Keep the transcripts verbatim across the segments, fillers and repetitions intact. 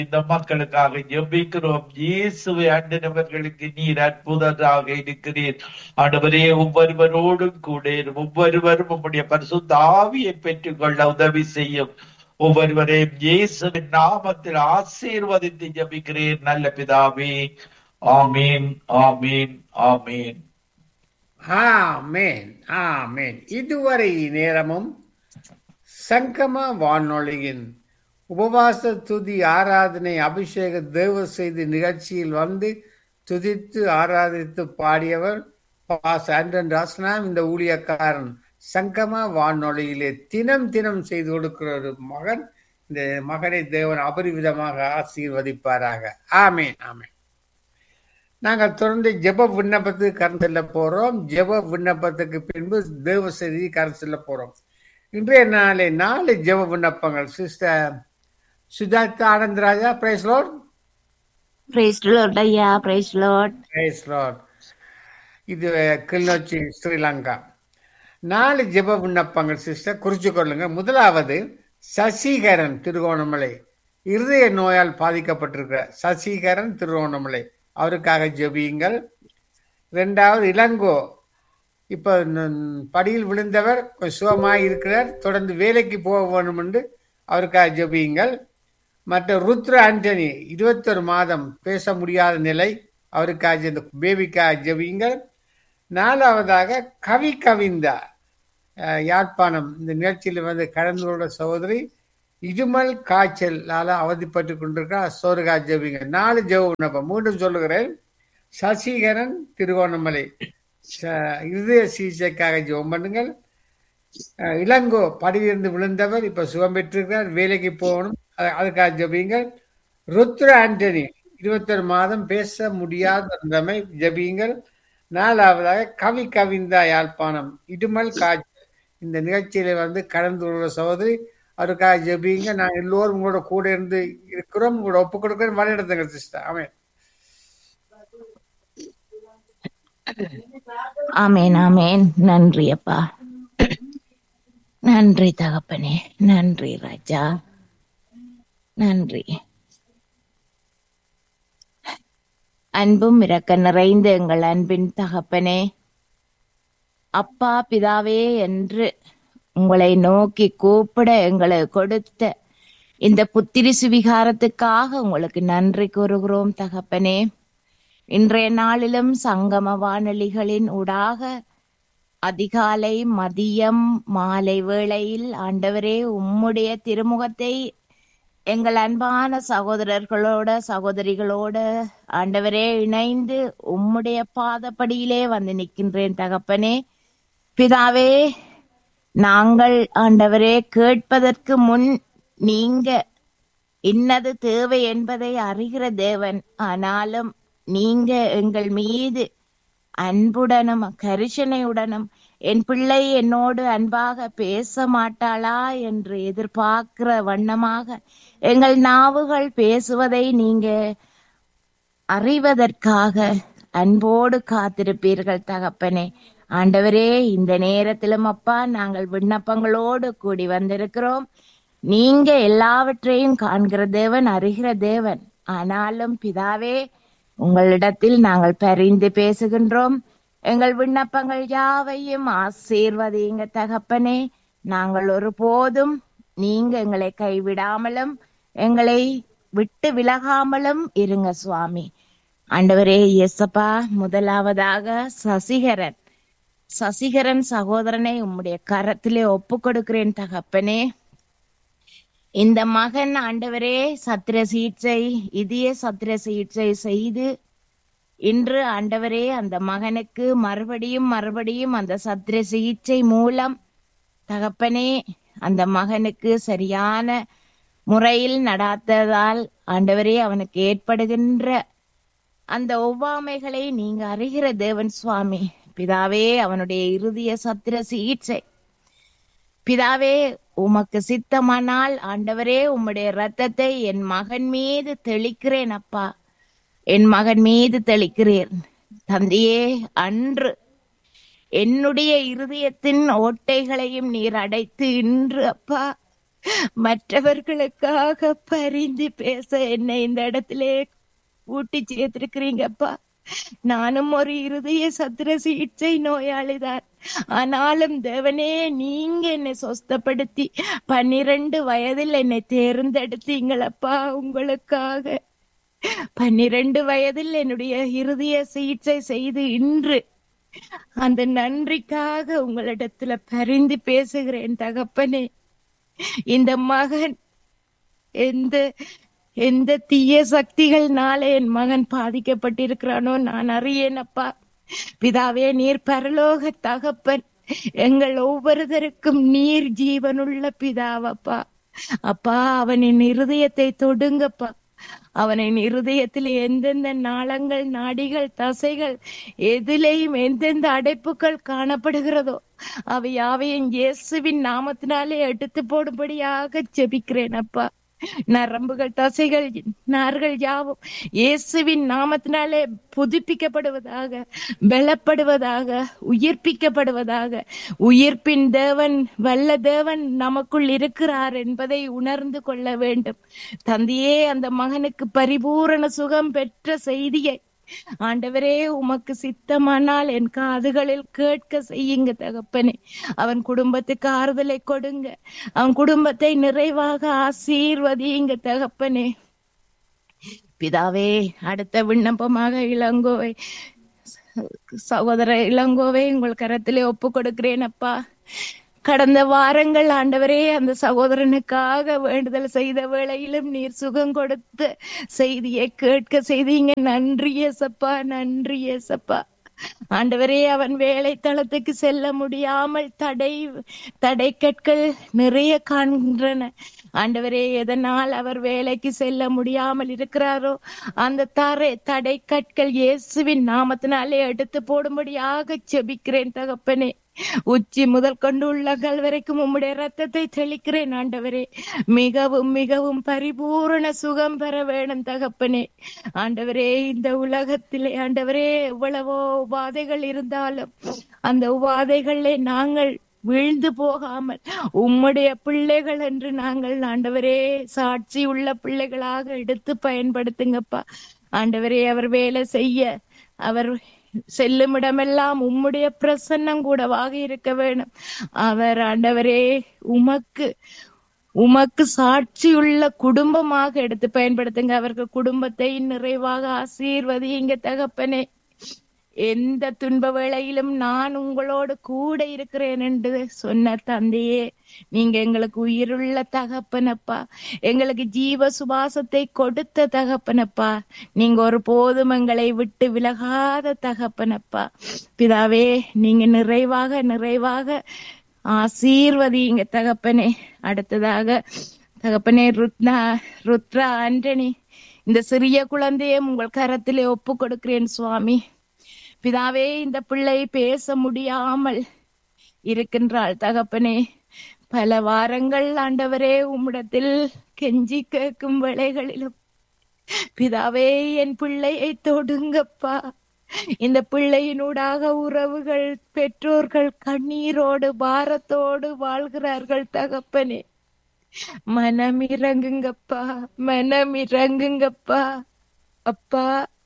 இந்த மக்களுக்காக ஜெபிக்கிறோம். இயேசுவை ஆண்டவர்களுக்கு நீர் அற்புதராக இருக்கிறீர். ஆண்டவரே, ஒவ்வொருவரோடும் கூட ஒவ்வொருவரும் உம்முடைய பரிசுத்த ஆவியை பெற்றுக் கொள்ள உதவி செய்யும். ஒவ்வொருவரையும் இயேசுவின் நாமத்தில் ஆசீர்வதித்து ஜெபிக்கிறேன் நல்ல பிதாவே. ஆமீன், ஆமீன், ஆமீன். ஆமேன், ஆமேன். இதுவரை நேரமும் சங்கம வானொலியின் உபவாச துதி ஆராதனை அபிஷேக தேவ செய்தி நிகழ்ச்சியில் வந்து துதித்து ஆராதித்து பாடியவர் பாஸ் ஆண்டன் ராசனாம். இந்த ஊழியக்காரன் சங்கம வானொலியிலே தினம் தினம் செய்து கொடுக்கிற ஒரு மகன். இந்த மகனை தேவன் அபரிவிதமாக ஆசீர்வதிப்பாராக. ஆமேன், ஆமேன். நாங்கள் தொடர்ந்து ஜெப விண்ணப்பத்துக்கு கருத்து செல்ல போறோம். ஜெப விண்ணப்பத்துக்கு பின்பு தேவ செய்தி கருத்து செல்ல போறோம். இன்றைய நாளை நாலு ஜெப விண்ணப்பங்கள். Sister Sujatha Anandaraja, price Lord. Price Lord ஐயா, பிரைஸ் லார்ட். Price Lord. இது கிளிநொச்சி, ஸ்ரீலங்கா. நாலு ஜெப விண்ணப்பங்கள் சிஸ்டர், குறிச்சு கொள்ளுங்க. முதலாவது சசிகரன், திருகோணமலை, இருதய நோயால் பாதிக்கப்பட்டிருக்கிற சசிகரன், திருகோணமலை, அவருக்காக ஜெபியுங்கள். இரண்டாவது இளங்கோ, இப்ப படியில் விழுந்தவர் சுகமாய் இருக்கிறார், தொடர்ந்து வேலைக்கு போக வேண்டும் என்று அவருக்காக ஜெபியுங்கள். மற்ற ருத்ர ஆண்டனி, இருபத்தொரு மாதம் பேச முடியாத நிலை, அவருக்காக இந்த பேபிக்காக ஜெபியுங்கள். நாலாவதாக கவி கவிந்தா, யாழ்ப்பாணம், இந்த நிகழ்ச்சியில் வந்து கடந்து கொண்ட சகோதரி, இருமல் காய்ச்சலால அவதிப்பட்டு கொண்டிருக்கிறார், சோறுகா ஜெபிங்க. நாலு ஜெப விண்ணப்பம் மீண்டும் சொல்லுகிறேன். சசிகரன், திருகோணமலை, இருதய சிகிச்சைக்காக ஜெபம் பண்ணுங்கள். இளங்கோ, படியிலிருந்து விழுந்தவர், இப்ப சுகம் பெற்றிருக்கிறார், வேலைக்கு போகணும், அதுக்காக ஜெபியுங்கள். ருத்ர ஆண்டனி, இருபத்தொரு மாதம் பேச முடியாத நிலைமை, ஜெபியுங்கள். நாலாவதாக கவி கவிந்தா, யாழ்ப்பாணம், இடுமல் காய்ச்சல், இந்த நிகழ்ச்சியில வந்து கடந்து கொள்கிற சகோதரி, அவருக்காக ஜெபியுங்க. நான் எல்லோரும் உங்களோட கூட இருந்து இருக்கிறோம், உங்களோட ஒப்பு கொடுக்க வழி நடத்துங்க சிஸ்டர். ஆமென், ஆமேன், ஆமேன். நன்றி அப்பா, நன்றி தகப்பனே, நன்றி ராஜா, நன்றி. அன்பும் இரக்க நிறைந்த எங்கள் அன்பின் தகப்பனே, அப்பா பிதாவே என்று உங்களை நோக்கி கூப்பிட எங்களை கொடுத்த இந்த புத்திரி சுவிகாரத்துக்காக உங்களுக்கு நன்றி கூறுகிறோம் தகப்பனே. இன்றைய நாளிலும் சங்கம வானொலிகளின் ஊடாக அதிகாலை, மதியம், மாலை வேளையில் ஆண்டவரே உம்முடைய திருமுகத்தை எங்கள் அன்பான சகோதரர்களோட சகோதரிகளோட ஆண்டவரே இணைந்து உம்முடைய பாதப்படியிலே வந்து நிற்கின்றேன் தகப்பனே. பிதாவே, நாங்கள் ஆண்டவரே கேட்பதற்கு முன் நீங்க இன்னது தேவை என்பதை அறிகிற தேவன். ஆனாலும் நீங்க எங்கள் மீது அன்புடனும் கரிசனையுடனும் என் பிள்ளை என்னோடு அன்பாக பேச மாட்டாளா என்று எதிர்பார்க்கிற வண்ணமாக எங்கள் நாவுகள் பேசுவதை நீங்க அறிவதற்காக அன்போடு காத்திருப்பீர்கள் தகப்பனே. ஆண்டவரே, இந்த நேரத்திலும் அப்பா நாங்கள் விண்ணப்பங்களோடு கூடி வந்திருக்கிறோம். நீங்க எல்லாவற்றையும் காண்கிற தேவன், அறிகிற தேவன். ஆனாலும் பிதாவே, உங்களிடத்தில் நாங்கள் பரிந்து பேசுகின்றோம். எங்கள் விண்ணப்பங்கள் யாவையும் ஆசீர்வதிங்க தகப்பனே. நாங்கள் ஒருபோதும் நீங்க எங்களை கைவிடாமலும் எங்களை விட்டு விலகாமலும் இருங்க சுவாமி. ஆண்டவரே இயேசப்பா, முதலாவதாக சசிகரன் சசிகரன் சகோதரனை உம்முடைய கரத்திலே ஒப்பு கொடுக்கிறேன் தகப்பனே. இந்த மகன் ஆண்டவரே சத்திர சிகிச்சை, இதய சத்திர சிகிச்சை செய்து இன்று ஆண்டவரே அந்த மகனுக்கு மறுபடியும் மறுபடியும் அந்த சத்திர சிகிச்சை மூலம் தகப்பனே அந்த மகனுக்கு சரியான முறையில் நடாத்ததால் ஆண்டவரே அவனுக்கு ஏற்படுகின்ற அந்த ஒவ்வாமைகளை நீங்க அறிகிற தேவன் சுவாமி. பிதாவே, அவனுடைய இருதய சத்திர சிகிச்சை பிதாவே உமக்கு சித்தமானால் ஆண்டவரே உம்முடைய இரத்தத்தை என் மகன் மீது தெளிக்கிறேன் அப்பா, என் மகன் மீது தெளிக்கிறேன் தந்தையே. அன்று என்னுடைய இருதயத்தின் ஓட்டைகளையும் நீர் அடைத்து இன்று அப்பா மற்றவர்களுக்காக பரிந்து பேச என்னை இந்த இடத்திலே ஊட்டி சேர்த்திருக்கிறீங்கப்பா. நானும் ஒரு இருதய சத்திர சிகிச்சை நோயாளிதான். ஆனாலும் தேவனே, நீங்க என்னை சொஸ்தப்படுத்தி பன்னிரண்டு வயதில் என்னை தேர்ந்தெடுத்தீங்களப்பா. உங்களுக்காக பன்னிரண்டு வயதில் என்னுடைய இருதய சிகிச்சை செய்து இன்று அந்த நன்றிக்காக உங்களிடத்துல பரிந்து பேசுகிறேன் தகப்பனே. இந்த மகன் எந்த எந்த தீய சக்திகள்னால என் மகன் பாதிக்கப்பட்டிருக்கிறானோ நான் அறியேனப்பா. பிதாவே, நீர் பரலோக தகப்பன். எங்கள் ஒவ்வொருத்தருக்கும் நீர் ஜீவனுள்ள பிதாவப்பா. அப்பா, அவனின் இருதயத்தை தொடுங்கப்பா. அவனின் இருதயத்தில் எந்தெந்த நாளங்கள், நாடிகள், தசைகள் எதிலேயும் எந்தெந்த அடைப்புகள் காணப்படுகிறதோ அவை யாவையும் இயேசுவின் நாமத்தினாலே எடுத்து போடும்படியாக ஜெபிக்கிறேன் அப்பா. நரம்புகள், தசைகள், நார்கள் யாவும் இயேசுவின் நாமத்தினாலே புதுப்பிக்கப்படுவதாக, பலப்படுவதாக, உயிர்ப்பிக்கப்படுவதாக. உயிர்ப்பின் தேவன், வல்ல தேவன் நமக்குள் இருக்கிறார் என்பதை உணர்ந்து கொள்ள வேண்டும். தந்தையே, அந்த மகனுக்கு பரிபூரண சுகம் பெற்ற செய்தியை ஆண்டவரே உமக்கு சித்தமானால் என் காதுகளில் கேட்க செய்யுங்க தகப்பனே. அவன் குடும்பத்துக்கு ஆறுதலை கொடுங்க. அவன் குடும்பத்தை நிறைவாக ஆசீர்வதியுங்க தகப்பனே. பிதாவே, அடுத்த விண்ணப்பமாக இளங்கோவை, சகோதர இளங்கோவை உங்கள் கரத்திலே ஒப்பு கொடுக்கிறேன் அப்பா. கடந்த வாரங்கள் ஆண்டவரே அந்த சகோதரனுக்காக வேண்டுதல் செய்த வேளையிலும் நீர் சுகம் கொடுத்து செய்தியை கேட்க செய்தீங்க. நன்றி ஏசப்பா, நன்றி ஏசப்பா. ஆண்டவரே, அவன் வேலை தளத்துக்கு செல்ல முடியாமல் தடை தடை கற்கள் நிறைய காண்கின்றன. ஆண்டவரே, எதனால் அவர் வேலைக்கு செல்ல முடியாமல் இருக்கிறாரோ அந்த தரை தடை கற்கள் இயேசுவின் நாமத்தினாலே எடுத்து போடும்படியாக செபிக்கிறேன் தகப்பனே. உச்சி முதல் கொண்டு உள்ளங்கள் வரைக்கும் உம்முடைய ரத்தத்தை தெளிக்கிறேன் ஆண்டவரே. மிகவும் மிகவும் பரிபூரண சுகம் பெற வேணும் தகப்பனே. ஆண்டவரே, இந்த உலகத்திலே ஆண்டவரே எவ்வளவோ உபாதைகள் இருந்தாலும் அந்த உபாதைகளே நாங்கள் வீழ்ந்து போகாமல் உம்முடைய பிள்ளைகள் என்று நாங்கள் ஆண்டவரே சாட்சி உள்ள பிள்ளைகளாக எடுத்து பயன்படுத்துங்கப்பா. ஆண்டவரே, அவர் வேலை செய்ய அவர் செல்லும் இடமெல்லாம் உம்முடைய பிரசன்னம் கூடவாக இருக்க வேணும். அவர் ஆண்டவரே உமக்கு உமக்கு சாட்சியுள்ள குடும்பமாக எடுத்து பயன்படுத்துங்க. அவர்கள் குடும்பத்தை நிறைவாக ஆசீர்வதிங்க தகப்பனே. எந்த துன்ப வேளையிலும் நான் உங்களோடு கூட இருக்கிறேன் என்று சொன்ன தந்தையே, நீங்க எங்களுக்கு உயிருள்ள தகப்பனப்பா. எங்களுக்கு ஜீவ சுவாசத்தை கொடுத்த தகப்பனப்பா. நீங்க ஒரு போதும் எங்களை விட்டு விலகாத தகப்பனப்பா. பிதாவே, நீங்க நிறைவாக நிறைவாக ஆசீர்வதிங்க தகப்பனே. அடுத்ததாக தகப்பனே, ருத்னா ருத்ரா ஆண்டனி, இந்த சிறிய குழந்தையை உங்கள் கரத்திலே ஒப்பு கொடுக்கிறேன் சுவாமி. பிதாவே, இந்த பிள்ளை பேச முடியாமல் இருக்கின்றாள் தகப்பனே. பல வாரங்கள் ஆண்டவரே உம்மிடத்தில் கெஞ்சி கேட்கும் வேளைகளிலும் பிதாவே, என் பிள்ளையை தொடுங்கப்பா. இந்த பிள்ளையினூடாக உறவுகள், பெற்றோர்கள் கண்ணீரோடு பாரத்தோடு வாழ்கிறார்கள் தகப்பனே. மனம் இறங்குங்கப்பா, மனம் இறங்குங்கப்பா. அப்பா,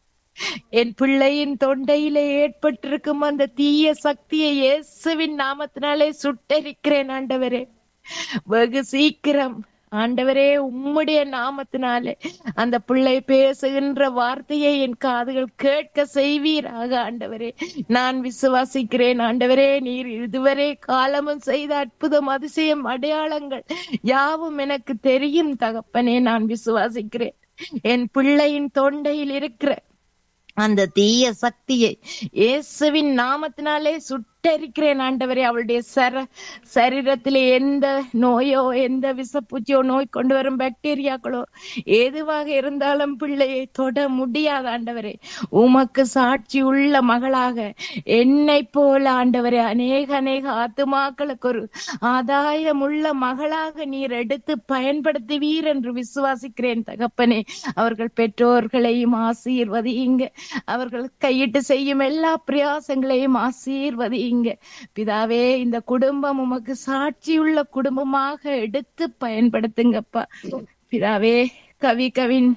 என் பிள்ளையின் தொண்டையிலே ஏற்பட்டிருக்கும் அந்த தீய சக்தியை இயேசுவின் நாமத்தினாலே சுட்டரிக்கிறேன் ஆண்டவரே. வெகு சீக்கிரம் ஆண்டவரே உம்முடைய நாமத்தினாலே அந்த பிள்ளை பேசுகின்ற வார்த்தையை என் காதுகள் கேட்க செய்வீராக ஆண்டவரே. நான் விசுவாசிக்கிறேன் ஆண்டவரே. நீர் இதுவரை காலமும் செய்த அற்புதம், அதிசயம், அடையாளங்கள் யாவும் எனக்கு தெரியும் தகப்பனே. நான் விசுவாசிக்கிறேன். என் பிள்ளையின் தொண்டையில் இருக்கிற அந்த தீய சக்தியை இயேசுவின் நாமத்தினாலே சுட்டரிக்கிறேன் ஆண்டவரே. அவளுடைய சர சரீரத்திலே எந்த நோயோ, எந்த விசப்பூச்சியோ, நோய் கொண்டு வரும் பாக்டீரியாக்களோ எதுவாக இருந்தாலும் பிள்ளையை தொட முடியாது ஆண்டவரே. உமக்கு சாட்சி உள்ள மகளாக என்னை போல ஆண்டவரே அநேக அநேக ஆத்துமாக்களுக்கு ஒரு ஆதாயம் உள்ள மகளாக நீர் எடுத்து பயன்படுத்துவீர் என்று விசுவாசிக்கிறேன் தகப்பனே. அவர்கள் பெற்றோர்களையும் ஆசீர்வதியுங்க. அவர்கள் கையிட்டு செய்யும் எல்லா பிரயாசங்களையும் ஆசீர்வதியுங்க ஆசீர்வதிங்க பிதாவே. இந்த குடும்பம் உமக்கு சாட்சியுள்ள குடும்பமாக எடுத்து பயன்படுத்துங்கப்பா பிதாவே. கவி கவின்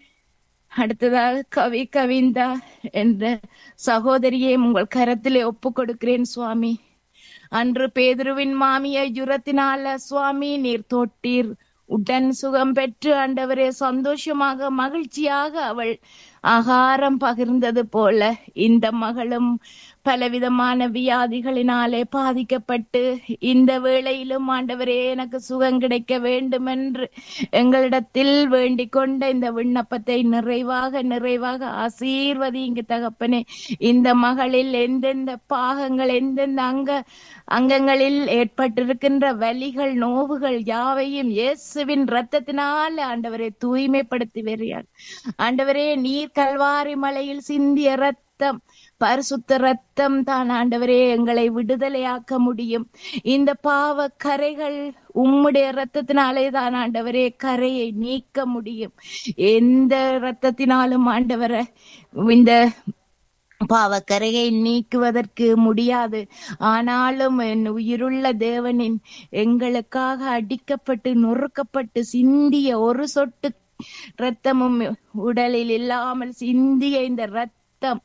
அடுத்ததாக கவி கவிந்தா என்ற சகோதரியை உங்கள் கரத்திலே ஒப்பு கொடுக்கிறேன் சுவாமி. அன்று பேதுருவின் மாமியை ஜுரத்தினால சுவாமி நீர் தொட்டீர், உடன் சுகம் பெற்று ஆண்டவரே சந்தோஷமாக மகிழ்ச்சியாக அவள் ஆகாரம் பகிர்ந்தது போல இந்த மகளும் பலவிதமான வியாதிகளினாலே பாதிக்கப்பட்டு இந்த வேளையிலும் ஆண்டவரே எனக்கு சுகம் கிடைக்க வேண்டும் என்று எங்களிடத்தில் வேண்டிக் கொண்ட இந்த விண்ணப்பத்தை நிறைவாக நிறைவாக ஆசீர்வதிங்க தகப்பனே. இந்த மகளில் எந்தெந்த பாகங்கள் எந்தெந்த அங்க அங்கங்களில் ஏற்பட்டிருக்கின்ற வலிகள் நோவுகள் யாவையும் இயேசுவின் இரத்தத்தினால் ஆண்டவரே தூய்மைப்படுத்தி வருகிறார். ஆண்டவரே நீர் கல்வாரி மலையில் சிந்திய ரத்தம் பரிசுத்த ரத்தம் தான் ஆண்டவரே எங்களை விடுதலையாக்க முடியும். இந்த பாவ கரைகள் உம்முடைய ரத்தத்தினாலே தான் ஆண்டவரே கரையை நீக்க முடியும். எந்த ரத்தத்தினாலும் ஆண்டவரை இந்த பாவக்கரையை நீக்குவதற்கு முடியாது. ஆனாலும் என் உயிருள்ள தேவனின் எங்களுக்காக அடிக்கப்பட்டு நொறுக்கப்பட்டு சிந்திய ஒரு சொட்டு இரத்தமும் உடலில் இல்லாமல் சிந்திய இந்த இரத்தம்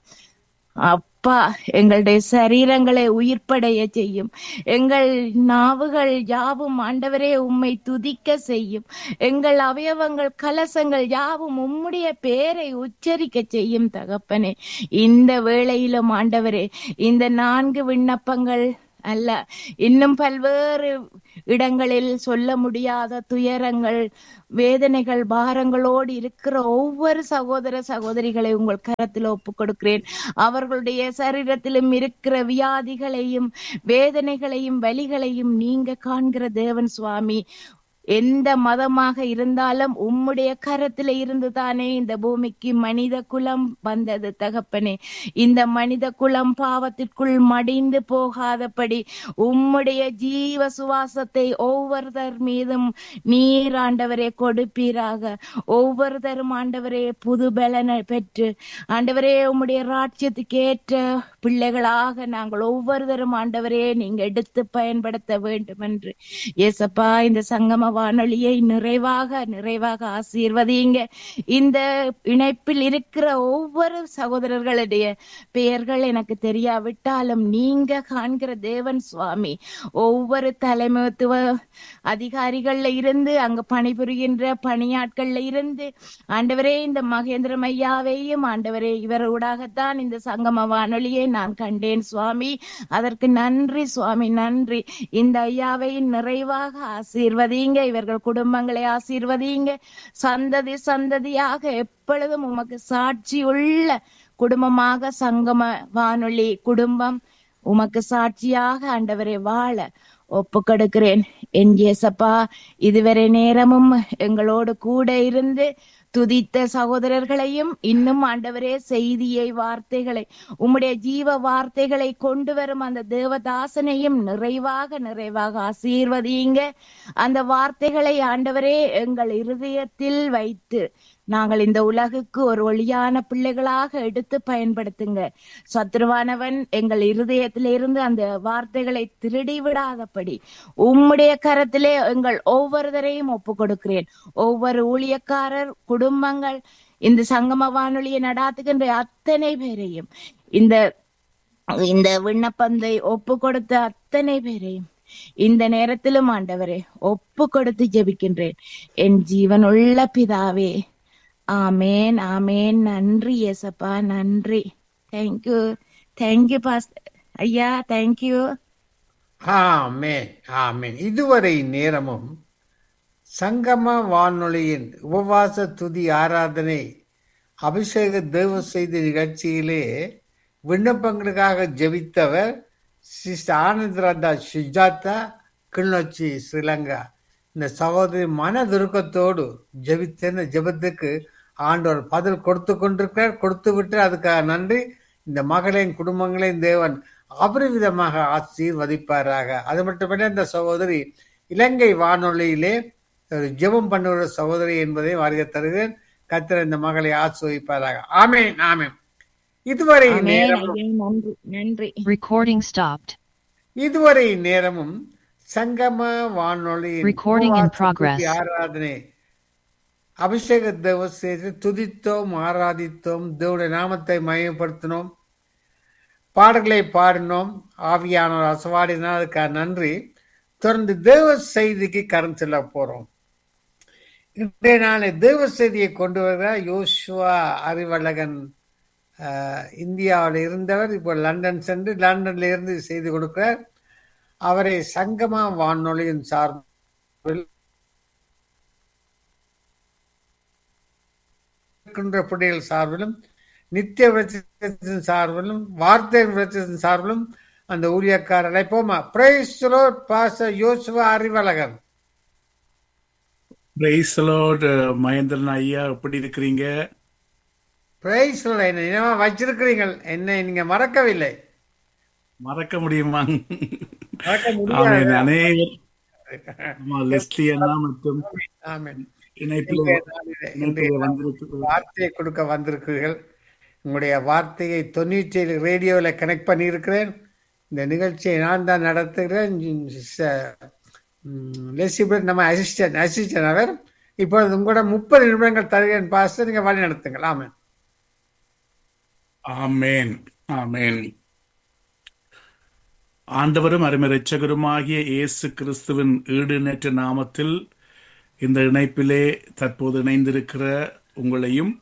அப்பா எங்களுடைய சரீரங்களை உயிர்ப்படைய செய்யும். எங்கள் நாவுகள் யாவும் ஆண்டவரே உம்மை துதிக்க செய்யும். எங்கள் அவயவங்கள் கலசங்கள் யாவும் உம்முடைய பேரை உச்சரிக்க செய்யும் தகப்பனே. இந்த வேளையிலும் ஆண்டவரே இந்த நான்கு விண்ணப்பங்கள் அல்ல, இன்னும் பல்வேறு இடங்களில் சொல்ல முடியாத துயரங்கள் வேதனைகள் பாரங்களோடு இருக்கிற ஒவ்வொரு சகோதர சகோதரிகளை உங்கள் கரத்தில் ஒப்பு கொடுக்கிறேன். அவர்களுடைய சரீரத்திலும் இருக்கிற வியாதிகளையும் வேதனைகளையும் வலிகளையும் நீங்க காண்கிற தேவன் சுவாமி. எந்த மதமாக இருந்தாலும் உம்முடைய கரத்தில இருந்து தானே இந்த பூமிக்கு மனித குலம் வந்தது தகப்பனே. இந்த மனித குலம் பாவத்திற்குள் மடிந்து போகாதபடி உம்முடைய ஜீவ சுவாசத்தை ஒவ்வொருத்தர் மீதும் நீர் ஆண்டவரே கொடுப்பீராக. ஒவ்வொருத்தரும் ஆண்டவரே புது பலனை பெற்று ஆண்டவரே உம்முடைய ராஜ்யத்துக்கு ஏற்ற பிள்ளைகளாக நாங்கள் ஒவ்வொருத்தரும் ஆண்டவரே நீங்க எடுத்து பயன்படுத்த வேண்டும் என்று ஏசப்பா இந்த சங்கம வானொலியை நிறைவாக நிறைவாக ஆசீர்வதிங்க. இந்த இணைப்பில் இருக்கிற ஒவ்வொரு சகோதரர்களுடைய பெயர்கள் எனக்கு தெரியாவிட்டாலும் நீங்க காண்கிற தேவன் சுவாமி. ஒவ்வொரு தலைமைத்துவ அதிகாரிகள்ல இருந்து அங்க பணிபுரிகின்ற பணியாட்கள்ல இருந்து ஆண்டவரே இந்த மகேந்திரம் ஐயாவையும் ஆண்டவரே இவரோடாகத்தான் இந்த சங்கம வானொலியை நான் கண்டேன் சுவாமி. அதற்கு நன்றி சுவாமி, நன்றி. இந்த ஐயாவை நிறைவாக ஆசீர்வதிங்க, இவர்கள் குடும்பங்களை ஆசீர்வதிங்க. சந்ததி சந்ததியாக எப்பொழுதும் உமக்கு சாட்சி உள்ள குடும்பமாக சங்கம வானொலி குடும்பம் உமக்கு சாட்சியாக ஆண்டவரை வாழ ஒப்பு கொடுக்கிறேன் என் இயேசப்பா. இதுவரை நேரமும் எங்களோடு கூட இருந்து துதித்த சகோதரர்களையும் இன்னும் ஆண்டவரே செய்தியை வார்த்தைகளை உம்முடைய ஜீவ வார்த்தைகளை கொண்டு வரும் அந்த தேவதாசனையும் நிறைவாக நிறைவாக ஆசீர்வதிங்க. அந்த வார்த்தைகளை ஆண்டவரே எங்கள் இருதயத்தில் வைத்து நாங்கள் இந்த உலகுக்கு ஒரு ஒளியான பிள்ளைகளாக எடுத்து பயன்படுத்துங்க. சத்ருவானவன் எங்கள் இருதயத்திலிருந்து அந்த வார்த்தைகளை திருடி விடாதபடி உம்முடைய கரத்திலே எங்கள் ஒவ்வொருவரையும் ஒப்பு கொடுக்கிறேன். ஒவ்வொரு ஊழியக்காரர் குடும்பங்கள் இந்த சங்கம வானொலியை நடாத்துகின்ற அத்தனை பேரையும் இந்த இந்த விண்ணப்பந்தை ஒப்பு கொடுத்த அத்தனை பேரையும் இந்த நேரத்திலும் ஆண்டவரே ஒப்பு கொடுத்து ஜெபிக்கின்றேன் என் ஜீவனுள்ள பிதாவே. ஆமேன் ஆமேன். நன்றி ஏசப்பா, நன்றி. தேங்க்யூ தேங்க்யூ பாஸ்டர் ஐயா, தேங்க்யூ. ஆமேன் ஆமேன். இதுவரை நேரமும் சங்கம வானொலியின் உபவாச துதி ஆராதனை அபிஷேக தேவ செய்தி நிகழ்ச்சியிலே விண்ணப்பங்களுக்காக ஜெபித்தவர் சிஸ்டர் ஆனந்தராதா சுஜாதா, கிளிநொச்சி, ஸ்ரீலங்கா. இந்த சகோதரி மனதுருக்கத்தோடு ஜெபித்த இந்த ஜெபத்துக்கு ஆண்டவர் பதில் கொடுத்து கொண்டிருக்கிறார். கொடுத்து விட்டு அதுக்காக நன்றி. இந்த மகளையும் குடும்பங்களையும் தேவன் அபரிவிதமாக ஆசீர்வதிப்பாராக. அது மட்டுமல்ல இந்த சகோதரி இலங்கை வானொலியிலே ஜெபம் பண்ணுகிற சகோதரி என்பதை வருகை தருகிறேன். கர்த்தர் இந்த மகளை ஆசீர்வதிப்பாராக. ஆமென் ஆமென். இதுவரை நன்றி. Recording stopped. இதுவரை நேரமும் சங்கம வானொலியின் Recording in உபவாச progress. துதி ஆராதனை அபிஷேக தேவ செய்து துதித்தோம், ஆராதித்தோம், தேவனுடைய நாமத்தை மயப்படுத்தினோம், பாடல்களை பாடினோம். ஆவியானவர் அசவாடினால் அதுக்காக நன்றி. தொடர்ந்து தேவ செய்திக்கு கரம் செல்ல போறோம். இன்றைய நாளை தேவ செய்தியை கொண்டு வருகிறார் யோசுவா அறிவழகன். இந்தியாவில் இருந்தவர் இப்போ லண்டன் சென்று லண்டன்ல இருந்து செய்து கொடுக்கிறார். அவரை சங்கமா வானொலியின் சார்பில் பிள்ளைகள் சார்பிலும் நித்திய விருட்சத்தின் சார்பிலும் வார்த்தை விருட்சத்தின் சார்பிலும் அந்த ஊழியக்கார அழைப்போமா. Praise the Lord pastor Joshua Arivazhagan. Praise the Lord Mahendran ஐயா, எப்படி இருக்கிறீங்க? Praise the Lord. என்ன இனமா வச்சிருக்கிறீர்கள், என்னை நீங்க மறக்கவில்லை. மறக்க முடியுமா? மறக்க முடியாது. அநேகர் லெஸ்லி அண்ணா மற்றும் ஆமென். இணைப்பில் வார்த்தையை கொடுக்க வந்திருக்கிறீர்கள். உங்களுடைய வார்த்தையை தொண்ணூற்றி ஏழு ரேடியோவில் கனெக்ட் பண்ணி இருக்கிறேன். இந்த நிகழ்ச்சியை நான் தான் நடத்துகிறேன். நம்ம அசிஸ்டன்ட் அசிஸ்டன்ட் அவர். இப்பொழுது உங்களோட முப்பது நிமிடங்கள் தருகிறேன் பாஸ்டர், நீங்க வழி நடத்துங்கள். ஆமென். ஆமென் ஆமென். ஆண்டவரும் அருமை இரட்சகருமாகிய இயேசு கிறிஸ்துவின் ஈடுநேற்ற நாமத்தில் இந்த இணைப்பிலே தற்போது இணைந்திருக்கிற உங்களையும்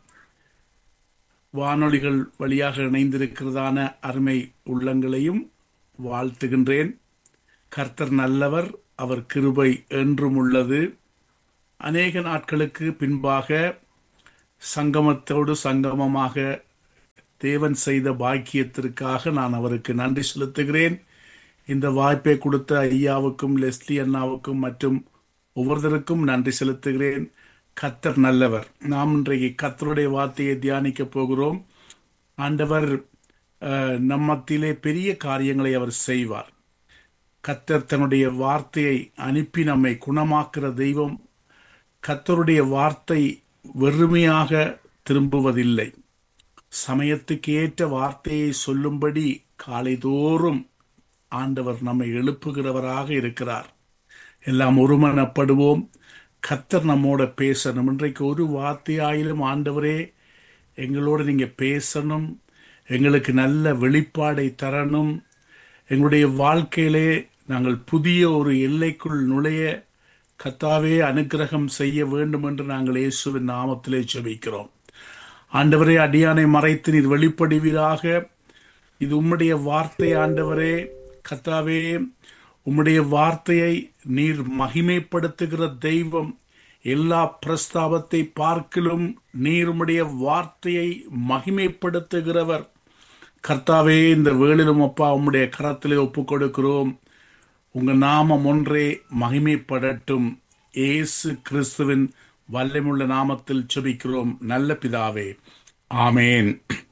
வானொலிகள் வழியாக இணைந்திருக்கிறதான அருமை உள்ளங்களையும் வாழ்த்துகின்றேன். கர்த்தர் நல்லவர், அவர் கிருபை என்றும் உள்ளது. அநேக நாட்களுக்கு பின்பாக சங்கமத்தோடு சங்கமமாக தேவன் செய்த பாக்கியத்திற்காக நான் அவருக்கு நன்றி செலுத்துகிறேன். இந்த வாய்ப்பை கொடுத்த ஐயாவுக்கும் லெஸ்லி அண்ணாவுக்கும் மற்றும் ஒவ்வொருத்தருக்கும் நன்றி செலுத்துகிறேன். கர்த்தர் நல்லவர். நாம் இன்றைக்கு கர்த்தருடைய வார்த்தையை தியானிக்க போகிறோம். ஆண்டவர் நம்மத்திலே பெரிய காரியங்களை அவர் செய்வார். கர்த்தர் தன்னுடைய வார்த்தையை அனுப்பி நம்மை குணமாக்குற தெய்வம். கர்த்தருடைய வார்த்தை வெறுமையாக திரும்புவதில்லை. சமயத்துக்கு ஏற்ற வார்த்தையை சொல்லும்படி காலைதோறும் ஆண்டவர் நம்மை எழுப்புகிறவராக இருக்கிறார். எல்லாம் ஒருமனப்படுவோம். கர்த்தர் நம்மோட பேசணும். இன்றைக்கு ஒரு வார்த்தையாயிலும் ஆண்டவரே எங்களோட நீங்க பேசணும், எங்களுக்கு நல்ல வெளிப்பாடை தரணும், எங்களுடைய வாழ்க்கையிலே நாங்கள் புதிய ஒரு எல்லைக்குள் நுழைய கர்த்தாவே அனுக்கிரகம் செய்ய வேண்டும் என்று நாங்கள் இயேசுவின் நாமத்திலே ஜெபிக்கிறோம். ஆண்டவரே, அடியானை மறைத்து நீர் வெளிப்படுவீராக. இது உம்முடைய வார்த்தை ஆண்டவரே. கர்த்தாவே, உம்முடைய வார்த்தையை நீர் மகிமைப்படுத்துகிற தெய்வம். எல்லா பிரஸ்தாபத்தை பார்க்கிலும் நீர் உம்முடைய வார்த்தையை மகிமைப்படுத்துகிறவர். கர்த்தாவே, இந்த வேளிலும் அப்பா உம்முடைய கரத்திலே ஒப்புக் கொடுக்கிறோம். உங்க நாமம் ஒன்றே மகிமைப்படட்டும். இயேசு கிறிஸ்துவின் வல்லமையுள்ள நாமத்தில் ஜெபிக்கிறோம் நல்ல பிதாவே, ஆமேன்.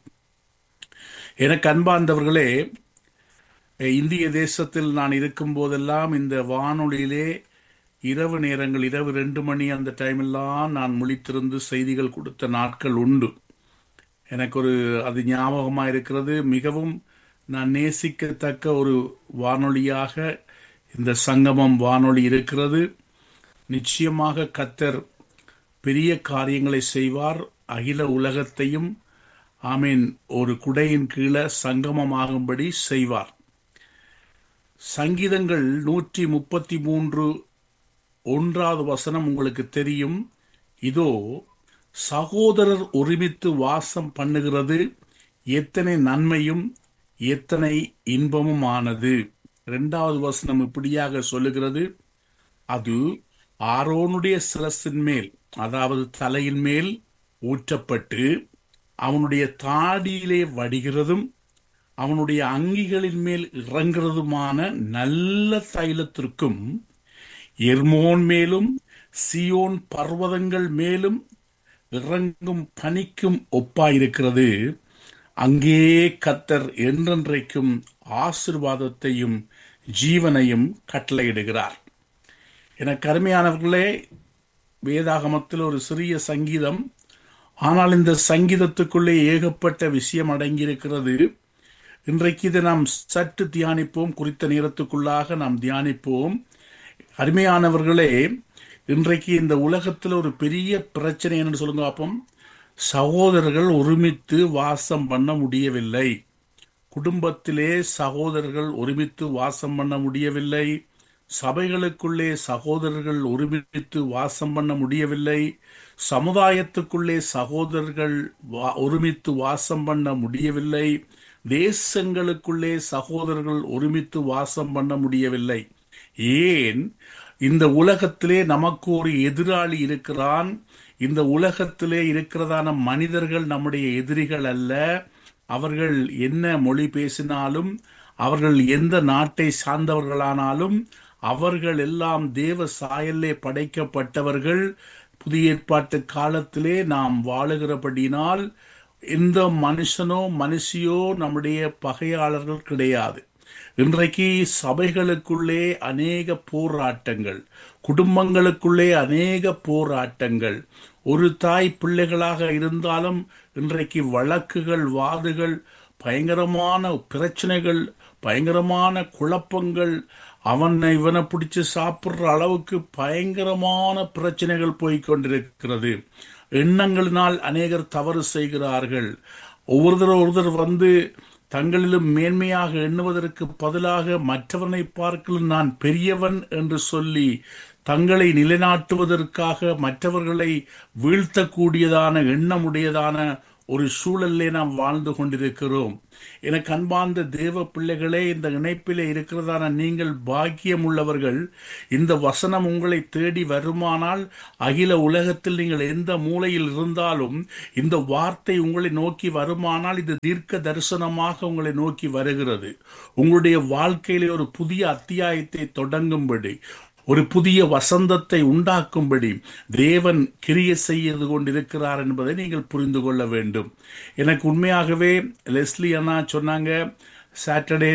எனக்கு அன்பார்ந்தவர்களே, இந்திய தேசத்தில் நான் இருக்கும் போதெல்லாம் இந்த வானொலியிலே இரவு நேரங்கள், இரவு ரெண்டு மணி அந்த டைமெல்லாம் நான் முழித்திருந்து செய்திகள் கொடுத்த நாட்கள் உண்டு. எனக்கு ஒரு அது ஞாபகமாக இருக்கிறது. மிகவும் நான் நேசிக்கத்தக்க ஒரு வானொலியாக இந்த சங்கமம் வானொலி இருக்கிறது. நிச்சயமாக கர்த்தர் பெரிய காரியங்களை செய்வார். அகில உலகத்தையும் ஆமீன் ஒரு குடையின் கீழே சங்கமமாகும்படி செய்வார். சங்கீதங்கள் நூற்றி முப்பத்தி மூன்று ஒன்றாவது வசனம் உங்களுக்கு தெரியும். இதோ சகோதரர் ஒருமித்து வாசம் பண்ணுகிறது எத்தனை நன்மையும் எத்தனை இன்பமும் ஆனது. இரண்டாவது வசனம் இப்படியாக சொல்லுகிறது, அது ஆரோனுடைய சிரசின் மேல், அதாவது தலையின் மேல் ஊற்றப்பட்டு அவனுடைய தாடியிலே வடிகிறதும் அவனுடைய அங்கிகளின் மேல் இறங்குறதுமான நல்ல தைலத்திற்கும் எர்மோன் மேலும் சியோன் பர்வதங்கள் மேலும் இறங்கும் பனிக்கும் ஒப்பாயிருக்கிறது. அங்கே கர்த்தர் என்றென்றைக்கும் ஆசீர்வாதத்தையும் ஜீவனையும் கட்டளையிடுகிறார். எனக்கு அருமையானவர்களே, வேதாகமத்தில் ஒரு சிறிய சங்கீதம், ஆனால் இந்த சங்கீதத்துக்குள்ளே ஏகப்பட்ட விஷயம் அடங்கியிருக்கிறது. இன்றைக்கு இதை நாம் சற்று தியானிப்போம். குறித்த நேரத்துக்குள்ளாக நாம் தியானிப்போம். அருமையானவர்களே, இன்றைக்கு இந்த உலகத்தில் ஒரு பெரிய பிரச்சனை என்று சொல்லுங்க அப்போ, சகோதரர்கள் ஒருமித்து வாசம் பண்ண முடியவில்லை. குடும்பத்திலே சகோதரர்கள் ஒருமித்து வாசம் பண்ண முடியவில்லை. சபைகளுக்குள்ளே சகோதரர்கள் ஒருமித்து வாசம் பண்ண முடியவில்லை. சமுதாயத்துக்குள்ளே சகோதரர்கள் ஒருமித்து வாசம் பண்ண முடியவில்லை. தேசங்களுக்குள்ளே சகோதரர்கள் ஒருமித்து வாசம் பண்ண முடியவில்லை. ஏன்? இந்த உலகத்திலே நமக்கு ஒரு எதிராளி இருக்கிறான். இந்த உலகத்திலே இருக்கிறதான மனிதர்கள் நம்முடைய எதிரிகள் அல்ல. அவர்கள் என்ன மொழி பேசினாலும், அவர்கள் எந்த நாட்டை சார்ந்தவர்களானாலும், அவர்கள் எல்லாம் தேவ சாயலே படைக்கப்பட்டவர்கள். புதிய ஏற்பாட்டு காலத்திலே நாம் வாழுகிறபடினால் எந்த மனுஷனோ மனுஷியோ நம்முடைய பகையாளர்கள் கிடையாது. இன்றைக்கு சபைகளுக்குள்ளே அநேக போராட்டங்கள், குடும்பங்களுக்குள்ளே அநேக போராட்டங்கள். ஒரு தாய் பிள்ளைகளாக இருந்தாலும் இன்றைக்கு வழக்குகள், வாதுகள், பயங்கரமான பிரச்சனைகள், பயங்கரமான குழப்பங்கள், அவனை இவனை பிடிச்சு சாப்பிடுற அளவுக்கு பயங்கரமான பிரச்சனைகள் போய்கொண்டிருக்கிறது. எண்ணங்களினால் அநேகர் தவறு செய்கிறார்கள். ஒவ்வொருத்தர் ஒருத்தர் வந்து தங்களிலும் மேன்மையாக எண்ணுவதற்கு பதிலாக மற்றவனை பார்க்கலும் நான் பெரியவன் என்று சொல்லி தங்களை நிலைநாட்டுவதற்காக மற்றவர்களை வீழ்த்தக்கூடியதான எண்ணமுடையதான ஒரு சூழலே நாம் வாழ்ந்து கொண்டிருக்கிறோம். எனக்கு அன்பார்ந்த தேவ பிள்ளைகளே, இந்த இணைப்பிலே இருக்கிறதான நீங்கள் பாக்கியம் உள்ளவர்கள். இந்த வசனம் உங்களை தேடி வருமானால், அகில உலகத்தில் நீங்கள் எந்த மூலையில் இருந்தாலும் இந்த வார்த்தை உங்களை நோக்கி வருமானால், இது தீர்க்க தரிசனமாக உங்களை நோக்கி வருகிறது. உங்களுடைய வாழ்க்கையிலே ஒரு புதிய அத்தியாயத்தை தொடங்கும்படி, ஒரு புதிய வசந்தத்தை உண்டாக்கும்படி தேவன் கிரிய செய்து கொண்டிருக்கிறார் என்பதை நீங்கள் புரிந்து கொள்ள வேண்டும். எனக்கு உண்மையாகவே லெஸ்லி அண்ணா சொன்னாங்க, சாட்டர்டே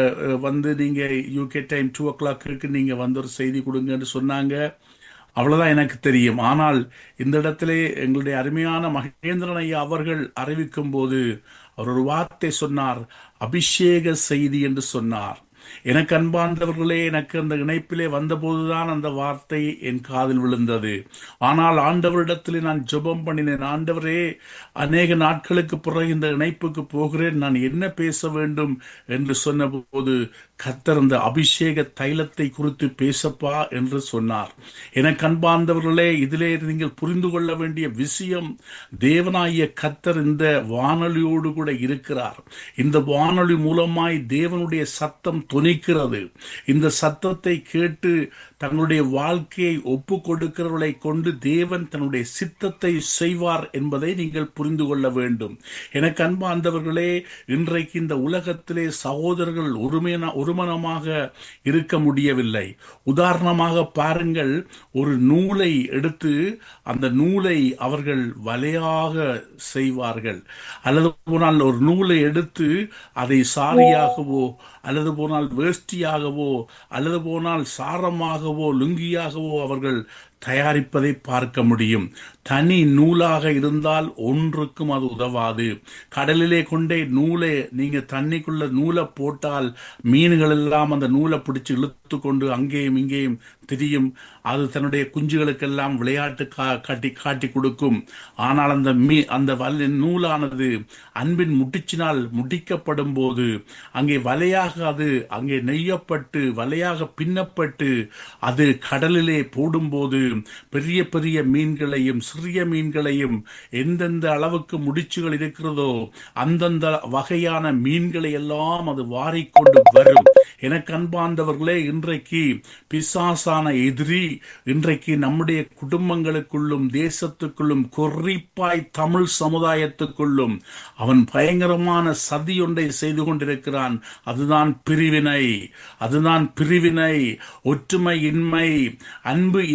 வந்து நீங்க யூகே டைம் டூ ஓ கிளாக்கு நீங்க வந்து ஒரு செய்தி கொடுங்கன்னு சொன்னாங்க. அவ்வளவுதான் எனக்கு தெரியும். ஆனால் இந்த இடத்திலே எங்களுடைய அருமையான மகேந்திரன் ஐயா அவர்கள் அறிவிக்கும் போது அவர் ஒரு வார்த்தை சொன்னார், அபிஷேக செய்தி என்று சொன்னார். எனக்கு அன்பார்ந்தவர்களே, எனக்கு அந்த இணைப்பிலே வந்தபோதுதான் அந்த வார்த்தை என் காதில் விழுந்தது. ஆனால் ஆண்டவரிடத்திலே நான் ஜெபம் பண்ணினேன். ஆண்டவரே, அநேக நாட்களுக்கு பிறகு இந்த இணைப்புக்கு போகிறேன், நான் என்ன பேச வேண்டும் என்று சொன்ன போது கர்த்தர் அந்த அபிஷேக தைலத்தை குறித்து பேசப்பா என்று சொன்னார். எனக்கு அன்பார்ந்தவர்களே, இதிலே நீங்கள் புரிந்து கொள்ள வேண்டிய விஷயம், தேவனாகிய கர்த்தர் இந்த வானொலியோடு கூட இருக்கிறார். இந்த வானொலி மூலமாய் தேவனுடைய சத்தம் துணிக்கிறது. இந்த சத்தத்தை கேட்டு தங்களுடைய வாழ்க்கையை ஒப்பு கொடுக்கிறவர்களை கொண்டு தேவன் தன்னுடைய சித்தத்தை செய்வார் என்பதை நீங்கள் புரிந்து கொள்ள வேண்டும். எனக்கு அன்பார்ந்தவர்களே, இன்றைக்கு இந்த உலகத்திலே சகோதரர்கள் ஒருமையான ஒருமனமாக இருக்க முடியவில்லை. உதாரணமாக பாருங்கள், ஒரு நூலை எடுத்து அந்த நூலை அவர்கள் வலையாக செய்வார்கள். அல்லது போனால் ஒரு நூலை எடுத்து அதை சாரியாகவோ, அல்லது போனால் வேஷ்டியாகவோ, அல்லது போனால் சாரமாகவோ, லுங்கியாகவோ அவர்கள் தயாரிப்பதை பார்க்க முடியும். தனி நூலாக இருந்தால் ஒன்றுக்கும் அது உதவாது. கடலிலே கொண்டே நூலை நீங்க தண்ணிக்குள்ள நூலை போட்டால் மீன்கள் எல்லாம் அந்த நூலை பிடிச்சு இழுத்து கொண்டு அங்கேயும் இங்கேயும் திரியும். அது தன்னுடைய குஞ்சுகளுக்கெல்லாம் விளையாட்டு கா காட்டி காட்டி கொடுக்கும். ஆனால் அந்த மீ அந்த வலை நூலானது அன்பின் முட்டிச்சினால் முடிக்கப்படும் போது அங்கே வலையாக அது அங்கே நெய்யப்பட்டு வலையாக பின்னப்பட்டு அது கடலிலே போடும்போது பெரிய பெரிய மீன்களையும் சிறிய மீன்களையும் எந்தெந்த அளவுக்கு முடிச்சுகள் இருக்கிறதோ அந்தந்த வகையான மீன்களை எல்லாம் அது வாரிக்கொண்டு வரும். எனக்கு அன்பார்ந்தவர்களே, இன்றைக்கு பிசாசான எதிரி இன்றைக்கு நம்முடைய குடும்பங்களுக்குள்ளும் தேசத்துக்குள்ளும் குறிப்பாய் தமிழ் சமுதாயத்துக்குள்ளும் அவன் பயங்கரமான சதி ஒன்றை செய்து கொண்டிருக்கிறான். அதுதான் பிரிவினை, அதுதான் பிரிவினை, ஒற்றுமை இன்மை, அன்பு இன்மை,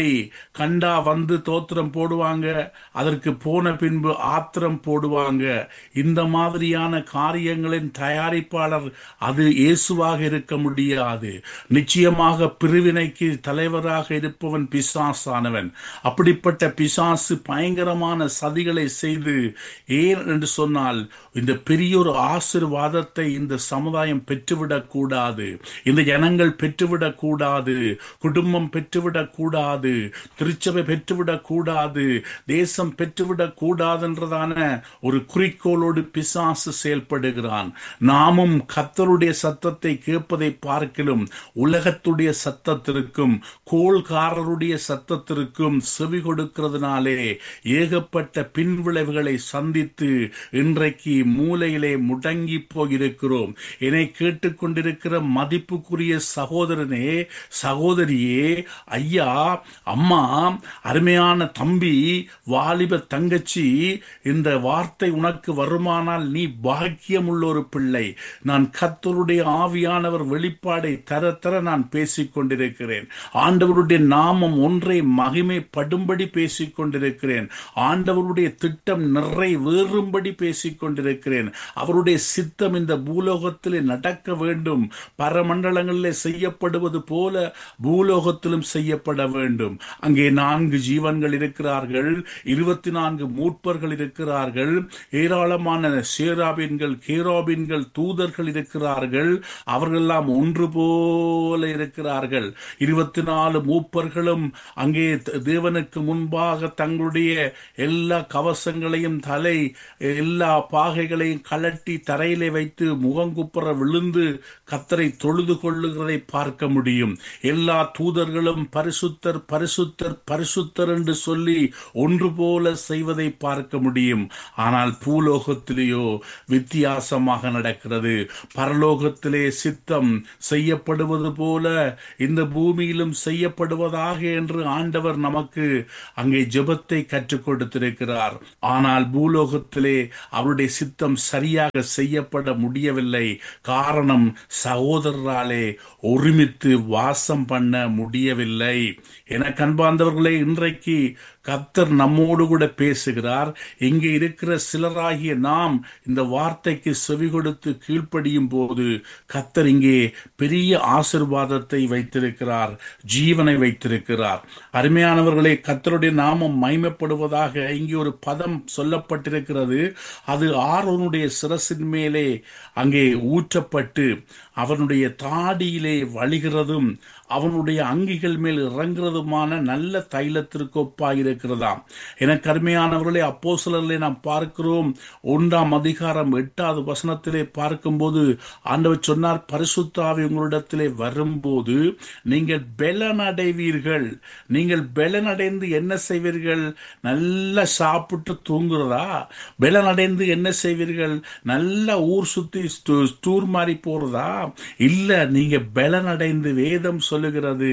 இல்லை. கண்டா வந்து தோத்திரம் போடுவாங்க, அதற்கு போன பின்பு ஆத்திரம் போடுவாங்க. இந்த மாதிரியான காரியங்களின் தயாரிப்பாளர் அது இயேசுவாக இருக்க முடியாது. நிச்சயமாக பிரிவினைக்கு தலைவராக இருப்பவன் பிசாசானவன். அப்படிப்பட்ட பிசாசு பயங்கரமான சதிகளை செய்து, ஏன் என்று சொன்னால் இந்த பெரிய ஒரு ஆசீர்வாதத்தை இந்த சமுதாயம் பெற்றுவிடக் கூடாது, இந்த ஜனங்கள் பெற்றுவிடக் கூடாது, குடும்பம் பெற்றுவிடக் கூடாது, திருச்சபை பெற்றுவிடக் கூடாது, தேசம் பெற்றுவிடக் கூடாது என்றதான ஒரு குறிக்கோளோடு பிசாசு செயல்படுகிறான். நாமும் கர்த்தருடைய சத்தத்தை கேட்பதை பார்க்கிலும் உலகத்துடைய சத்தத்திற்கும் கோள்காரருடைய சத்தத்திற்கும் செவி கொடுக்கிறதுனாலே ஏகப்பட்ட பின்விளைவுகளை சந்தித்து இன்றைக்கு மூலையிலே முடங்கி போயிருக்கிறோம். என்னை கேட்டுக்கொண்டிருக்கிற மதிப்புக்குரிய சகோதரனே, சகோதரியே, ஐயா, அம்மா, அருமையான தம்பி, வாலிப தங்கச்சி, இந்த வார்த்தை உனக்கு வருமானால் நீ பாக்கியம் உள்ள ஒரு பிள்ளை. நான் கர்த்தருடைய ஆவியானவர் வெளிப்பாடை தர தர நான் பேசிக் கொண்டிருக்கிறேன். ஆண்டவருடைய நாமம் ஒன்றை மகிமைப்படும்படி பேசிக் கொண்டிருக்கிறேன். ஆண்டவருடைய திட்டம் நிறைவேறும்படி பேசிக் கொண்டிருக்கிறேன். அவருடைய சித்தம் இந்த பூலோகத்திலே நடக்க வேண்டும். பரமண்டலங்களிலே செய்யப்படுவது போல பூலோகத்திலும் செய்யப்பட வேண்டும். அங்கே நான்கு ஜீவன்கள் இருக்கிறார்கள், இருபத்தி நான்கு மூப்பர்கள் இருக்கிறார்கள், ஏராளமான சேராபீன்கள், கேராபீன்கள், தூதர்கள் இருக்கிறார்கள். அவர்கள் எல்லாம் ஒன்று போல இருக்கிறார்கள். இருபத்தி நாலு மூப்பர்களும் அங்கே தேவனுக்கு முன்பாக தங்களுடைய எல்லா கவசங்களையும், தலை எல்லா பாகைகளையும் கலட்டி தரையிலே வைத்து முகங்குப்புற விழுந்து கர்த்தரை தொழுது கொள்ளுகிறதை பார்க்க முடியும். எல்லா தூதர்களும் பரிசுத்தர் பரிசுத்தர் பரிசுத்தர் என்று சொல்லி ஒன்று போல செய்வதை பார்க்க முடியும். ஆனால் பூலோகத்திலேயோ வித்தியாசமாக நடக்கிறது. பரலோகத்திலே சித்தம் செய்யப்படுவது போல இந்த பூமியிலும் செய்யப்படுவதாக என்று ஆண்டவர் நமக்கு அங்கே ஜெபத்தை கற்றுக் கொடுத்திருக்கிறார். ஆனால் பூலோகத்திலே அவருடைய சித்தம் சரியாக செய்யப்பட முடியவில்லை. காரணம், சகோதரராலே ஒருமித்து வாசம் பண்ண முடியவில்லை. என கண்பார்ந்தவர்களே, இன்றைக்கு கர்த்தர் நம்மோடு கூட பேசுகிறார். இங்கே இருக்கிற சிலராகிய நாம் இந்த வார்த்தைக்கு செவி கொடுத்து கீழ்ப்படியும் போது கர்த்தர் இங்கே பெரிய ஆசீர்வாதத்தை வைத்திருக்கிறார், ஜீவனை வைத்திருக்கிறார். அருமையானவர்களே, கர்த்தருடைய நாமம் மகிமைப்படுவதாக இங்கே ஒரு பதம் சொல்லப்பட்டிருக்கிறது. அது ஆரோனுடைய சிரசின் மேலே அங்கே ஊற்றப்பட்டு அவனுடைய தாடியிலே வழிகிறதும் அவனுடைய அங்கிகள் மேல் இறங்குறதுமான நல்ல தைலத்திற்கு ஒப்பாயிருக்கிறதாம். எனக்கு அருமையானவர்களே, அப்போஸ்தலர்களை நாம் பார்க்கிறோம். ஒன்றாம் அதிகாரம் எட்டாவது வசனத்திலே பார்க்கும்போது ஆண்டவர் சொன்னார், பரிசுத்த ஆவி உங்களிடத்திலே வரும்போது நீங்கள் பெலனடைவீர்கள். நீங்கள் பெலனடைந்து என்ன செய்வீர்கள்? நல்லா சாப்பிட்டு தூங்குறதா? பெலனடைந்து என்ன செய்வீர்கள்? நல்ல ஊர் சுத்தி டூர் மாதிரி போறதா? இல்ல, நீங்க பெலனடைந்து வேதம் சொல்லுகிறது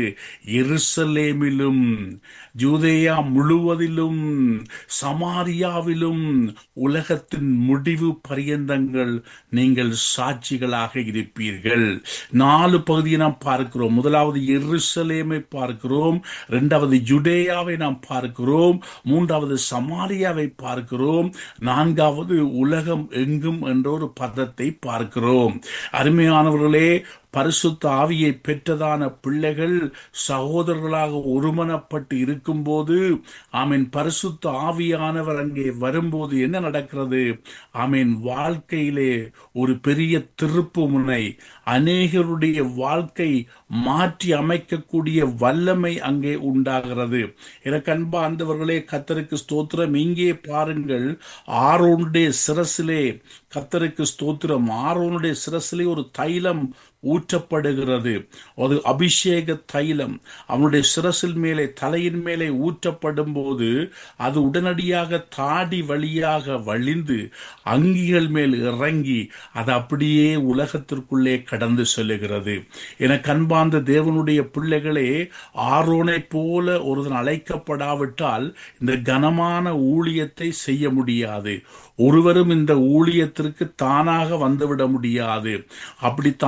எருசலேமிலும் யூதேயா முழுவதிலும் சமாரியாவிலும் உலகத்தின் முடிவு பரியந்தங்கள் நீங்கள் சாட்சிகளாக இருப்பீர்கள். நாலு பகுதியை நாம் பார்க்கிறோம். முதலாவது எருசலேமை பார்க்கிறோம், இரண்டாவது யூதேயாவை நாம் பார்க்கிறோம், மூன்றாவது சமாரியாவை பார்க்கிறோம், நான்காவது உலகம் எங்கும் என்ற ஒரு பதத்தை பார்க்கிறோம். அருமையானவர்களே, பரிசுத்த ஆவியை பெற்றதான பிள்ளைகள் சகோதரர்களாக ஒருமனப்பட்டு இருக்கும்போது, ஆமீன், பரிசுத்த ஆவியானவர் அங்கே வரும்போது என்ன நடக்கிறது? ஆமீன், வாழ்க்கையிலே ஒரு பெரிய திருப்பு முனை, அநேகருடைய வாழ்க்கை மாற்றி அமைக்கக்கூடிய வல்லமை அங்கே உண்டாகிறது. எனக்கு அன்பார்ந்தவர்களே, கர்த்தருக்கு ஸ்தோத்திரம். இங்கே பாருங்கள், ஆரோனுடைய சிரசிலே, கர்த்தருக்கு ஸ்தோத்திரம், ஆரோனுடைய சிரசிலே ஒரு தைலம் ஊற்றப்படுகிறது. அது அபிஷேக தைலம். அவனுடைய சிரசில் மேலே, தலையின் மேலே ஊற்றப்படும் போது அது உடனடியாக தாடி வழியாக வழிந்து அங்கிகள் மேல் இறங்கி அது அப்படியே உலகத்திற்குள்ளே கடந்து செல்லுகிறது. என கண்பார்ந்த தேவனுடைய பிள்ளைகளே, ஆரோனை போல ஒருவன் அழைக்கப்படாவிட்டால் இந்த கனமான ஊழியத்தை செய்ய முடியாது. ஒருவரும் இந்த ஊழியத்திற்கு தானாக வந்துவிட முடியாது. அப்படி தானாக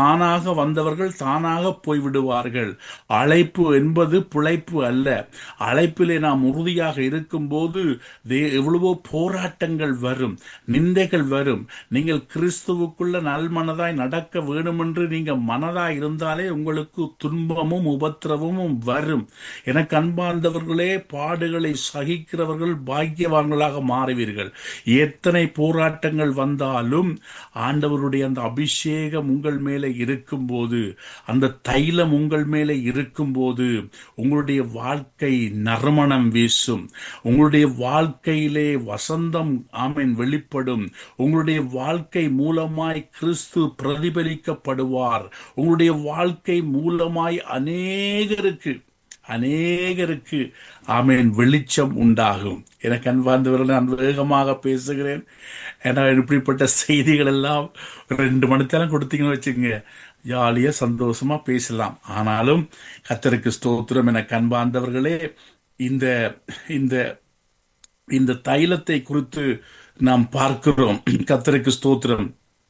தானாக வந்தவர்கள் தானாக போய்விடுவார்கள். அழைப்பு என்பது பிழைப்பு அல்ல. அழைப்பிலே நாம் உறுதியாக இருக்கும் போது எவ்வளவோ போராட்டங்கள் வரும், நிந்தைகள் வரும். நீங்கள் கிறிஸ்துவுக்குள்ள நல்மனதாய் நடக்க வேண்டும் என்று நீங்க மனதாய் இருந்தாலே உங்களுக்கு துன்பமும் உபத்திரவமும் வரும். எனக்கு அன்பார்ந்தவர்களே, பாடுகளை சகிக்கிறவர்கள் பாக்கியவான்களாக மாறுவீர்கள். எத்தனை போராட்டங்கள் வந்தாலும் ஆண்டவருடைய அந்த அபிஷேகம் உங்கள் மேலே இருக்கும் போது, அந்த தைலம் உங்கள் மேலே இருக்கும் போது உங்களுடைய வாழ்க்கை நறுமணம் வீசும். உங்களுடைய வாழ்க்கையிலே வசந்தம் ஆமென் வெளிப்படும். உங்களுடைய வாழ்க்கை மூலமாய் கிறிஸ்து பிரதிபலிக்கப்படுவார். உங்களுடைய வாழ்க்கை மூலமாய் அநேகருக்கு அநேகருக்கு ஆமென் வெளிச்சம் உண்டாகும். எனக்கு அன்பார்ந்தவர்கள், நான் வேகமாக பேசுகிறேன். ஏன்னா இப்படிப்பட்ட செய்திகள் எல்லாம் ரெண்டு மணித்தேரம் கொடுத்தீங்கன்னு வச்சுக்கோங்க, ஜாலியா சந்தோஷமா பேசலாம். ஆனாலும் கர்த்தருக்கு ஸ்தோத்திரம். எனக்கு அன்பார்ந்தவர்களே, இந்த இந்த இந்த தைலத்தை குறித்து நாம் பார்க்கிறோம். கர்த்தருக்கு ஸ்தோத்திரம்.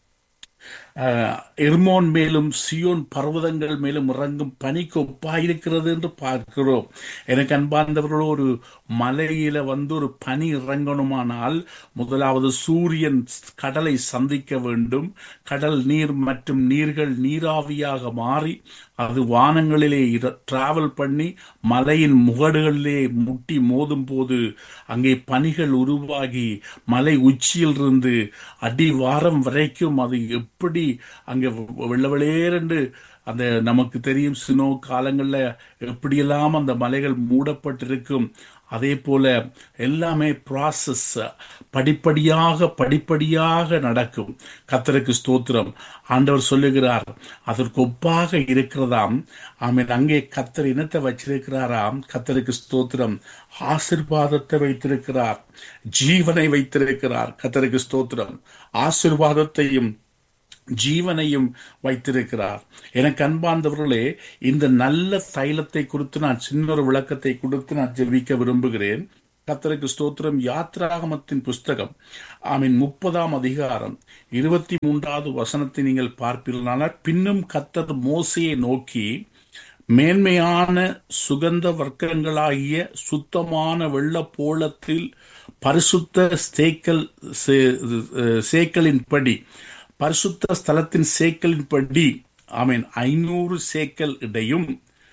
எர்மோன் மேலும் சியோன் பர்வதங்கள் மேலும் இறங்கும் பனிக்கு ஒப்பாயிருக்கிறது என்று பார்க்கிறோம். எனக்கு அன்பார்ந்தவர்களோ, ஒரு மலையில வந்து ஒரு பனி இறங்கணுமானால் முதலாவது சூரியன் கடலை சந்திக்க வேண்டும். கடல் நீர் மற்றும் நீர்கள் நீராவியாக மாறி அது வானங்களிலே டிராவல் பண்ணி மலையின் முகடுகளிலே முட்டி மோதும் போது அங்கே பனிகள் உருவாகி மலை உச்சியில் இருந்து அடிவாரம் வரைக்கும் அது எப்படி அங்கே வெள்ள வெளியேறென்று அந்த நமக்கு தெரியும் சினோ காலங்கள்ல எப்படியெல்லாம் அந்த மலைகள் மூடப்பட்டிருக்கும். அதே போல எல்லாமே ப்ராசஸ் படிப்படியாக படிப்படியாக நடக்கும். கர்த்தருக்கு ஸ்தோத்திரம். ஆண்டவர் சொல்லுகிறார், அதற்கு ஒப்பாக இருக்கிறதாம். ஆமென். அங்கே கர்த்தர் இனத்தை வச்சிருக்கிறாராம். கர்த்தருக்கு ஸ்தோத்திரம். ஆசீர்வாதத்தை வைத்திருக்கிறார், ஜீவனை வைத்திருக்கிறார். கர்த்தருக்கு ஸ்தோத்திரம். ஆசீர்வாதத்தையும் ஜீவனையும் வைத்திருக்கிறார். எனக்கு அன்பார்ந்தவர்களே, இந்த நல்ல தைலத்தை குறித்து நான் சின்ன ஒரு விளக்கத்தை கொடுத்து நான் ஜெபிக்க விரும்புகிறேன். கர்த்தருக்கு ஸ்தோத்திரம். யாத்ராகமத்தின் புஸ்தகம் ஆமீன் முப்பதாம் அதிகாரம் இருபத்தி மூன்றாவது வசனத்தை நீங்கள் பார்ப்பீர்களானால், பின்னும் கர்த்தர் மோசேயை நோக்கி, மேன்மையான சுகந்த வர்க்கங்களாகிய சுத்தமான வெள்ள போலத்தில் பரிசுத்த சேக்கல் சேக்கலின்படி பரிசுத்த ஸ்தலத்தின் சேக்கலின்படி ஆமீன் ஐநூறு சேக்கல் இடையும்,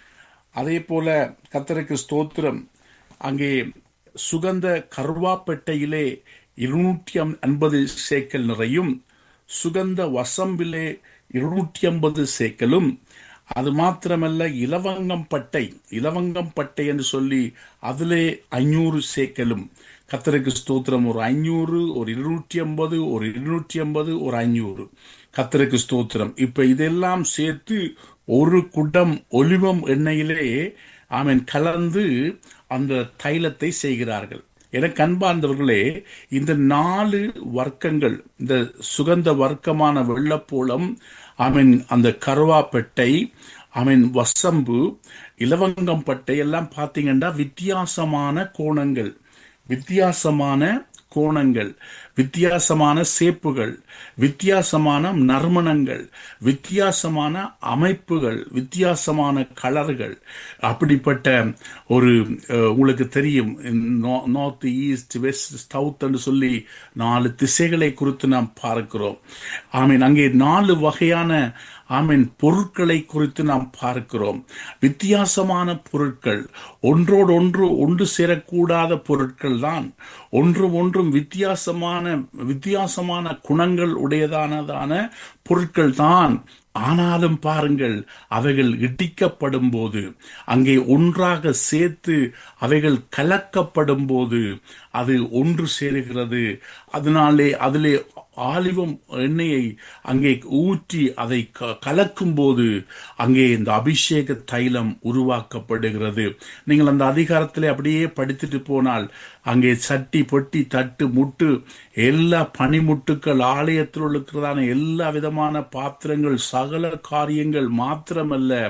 அதே போல கர்த்தருக்கு ஸ்தோத்திரம் அங்கே சுகந்த கர்வாப்பெட்டையிலே இருநூற்றி ஐம்பது சேக்கல் நிறையும், சுகந்த வசம்பிலே இருநூற்றி ஐம்பது சேக்கலும், அது மாத்திரமல்ல இலவங்கம் பட்டை இலவங்கம் பட்டை என்று சொல்லி அதிலே ஐநூறு சேக்கலும். கர்த்தருக்கு ஸ்தோத்திரம். ஒரு ஐநூறு, ஒரு இருநூற்றி ஐம்பது, ஒரு இருநூற்றி ஐம்பது, ஒரு ஐநூறு. கர்த்தருக்கு ஸ்தோத்திரம். இப்ப இதெல்லாம் சேர்த்து ஒரு குடம் ஒலிவம் எண்ணெயிலே ஆமென் கலந்து அந்த தைலத்தை செய்கிறார்கள். எனக்கு அன்பார்ந்தவர்களே, இந்த நாலு வர்க்கங்கள், இந்த சுகந்த வர்க்கமான வெள்ளப்போளம், ஆமீன் அந்த கருவாப்பெட்டை, ஆமீன் வசம்பு, இலவங்கம் பட்டை எல்லாம் பார்த்தீங்கன்னா வித்தியாசமான கோணங்கள், வித்தியாசமான கோணங்கள், வித்தியாசமான சேப்புகள், வித்தியாசமான நறுமணங்கள், வித்தியாசமான அமைப்புகள், வித்தியாசமான கலர்கள். அப்படிப்பட்ட ஒரு உங்களுக்கு தெரியும், நார்த் ஈஸ்ட் வெஸ்ட் சவுத் என்று சொல்லி நாலு திசைகளை குறித்து நாம் பார்க்கிறோம். ஆமீன். அங்கே நாலு வகையான ஆமீன் பொருட்களை குறித்து நாம் பார்க்கிறோம். வித்தியாசமான பொருட்கள், ஒன்றோடு ஒன்று ஒன்று சேரக்கூடாத பொருட்கள் தான். ஒன்று ஒன்றும் வித்தியாசமான வித்தியாசமான குணங்கள் உடையதானதான பொருட்கள் தான். ஆனாலும் பாருங்கள், அவைகள் இடிக்கப்படும் போது, அங்கே ஒன்றாக சேர்த்து அவைகள் கலக்கப்படும் போது அது ஒன்று சேருகிறது. அதனாலே அதிலே ஆலிவம் எண்ணெயை அங்கே ஊற்றி அதை கலக்கும் போது அங்கே இந்த அபிஷேக தைலம் உருவாக்கப்படுகிறது. நீங்கள் அந்த அதிகாரத்திலே அப்படியே படித்துட்டு போனால் அங்கே சட்டி பொட்டி தட்டு முட்டு எல்லா பனிமுட்டுக்கள், ஆலயத்தில் இருக்கிறதான எல்லா விதமான பாத்திரங்கள், சகல காரியங்கள் மாத்திரமல்ல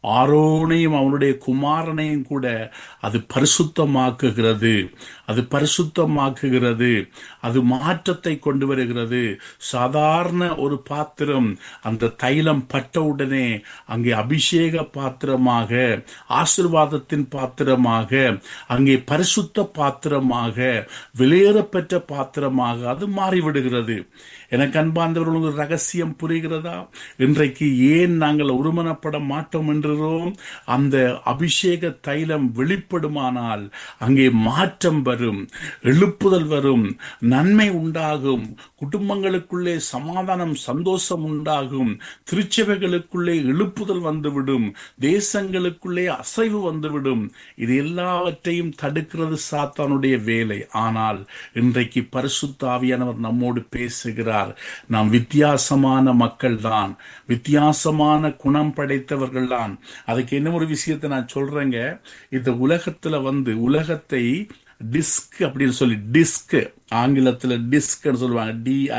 ஆரோனையும் அவனுடைய குமாரனையும் கூட அது பரிசுத்தமாக்குகிறது. அது பரிசுத்தமாக்குகிறது. அது மாற்றத்தை கொண்டு வருகிறது. சாதாரண ஒரு பாத்திரம் அந்த தைலம் பட்டவுடனே அங்கே அபிஷேக பாத்திரமாக, ஆசீர்வாதத்தின் பாத்திரமாக, அங்கே பரிசுத்த பாத்திரமாக, வெளியேறப்பெற்ற பாத்திரமாக அது மாறிவிடுகிறது. எனக்கு அன்பார்ந்தவர்கள் ஒரு ரகசியம் புரிகிறதா? இன்றைக்கு ஏன் நாங்கள் ஒருமனப்பட மாட்டோம் என்றோம்? அந்த அபிஷேக தைலம் வெளிப்படுமானால் அங்கே மாற்றம் வரும், எழுப்புதல் வரும், நன்மை உண்டாகும், குடும்பங்களுக்குள்ளே சமாதானம் சந்தோஷம் உண்டாகும், திருச்சபைகளுக்குள்ளே எழுப்புதல் வந்துவிடும், தேசங்களுக்குள்ளே அசைவு வந்துவிடும். இது எல்லாவற்றையும் தடுக்கிறது சாத்தானுடைய வேலை. ஆனால் இன்றைக்கு பரிசுத்த ஆவியானவர் நம்மோடு பேசுகிறார். நாம் வித்தியாசமான மக்கள் தான், வித்தியாசமான குணம் படைத்தவர்கள் தான். அதுக்கு என்ன ஒரு விஷயத்தை நான் சொல்றேங்க. இந்த உலகத்துல வந்து உலகத்தை டிஸ்க் அப்படின்னு சொல்லி, டிஸ்க் ஆங்கிலத்துல டிஸ்க் சொல்லுவாங்க,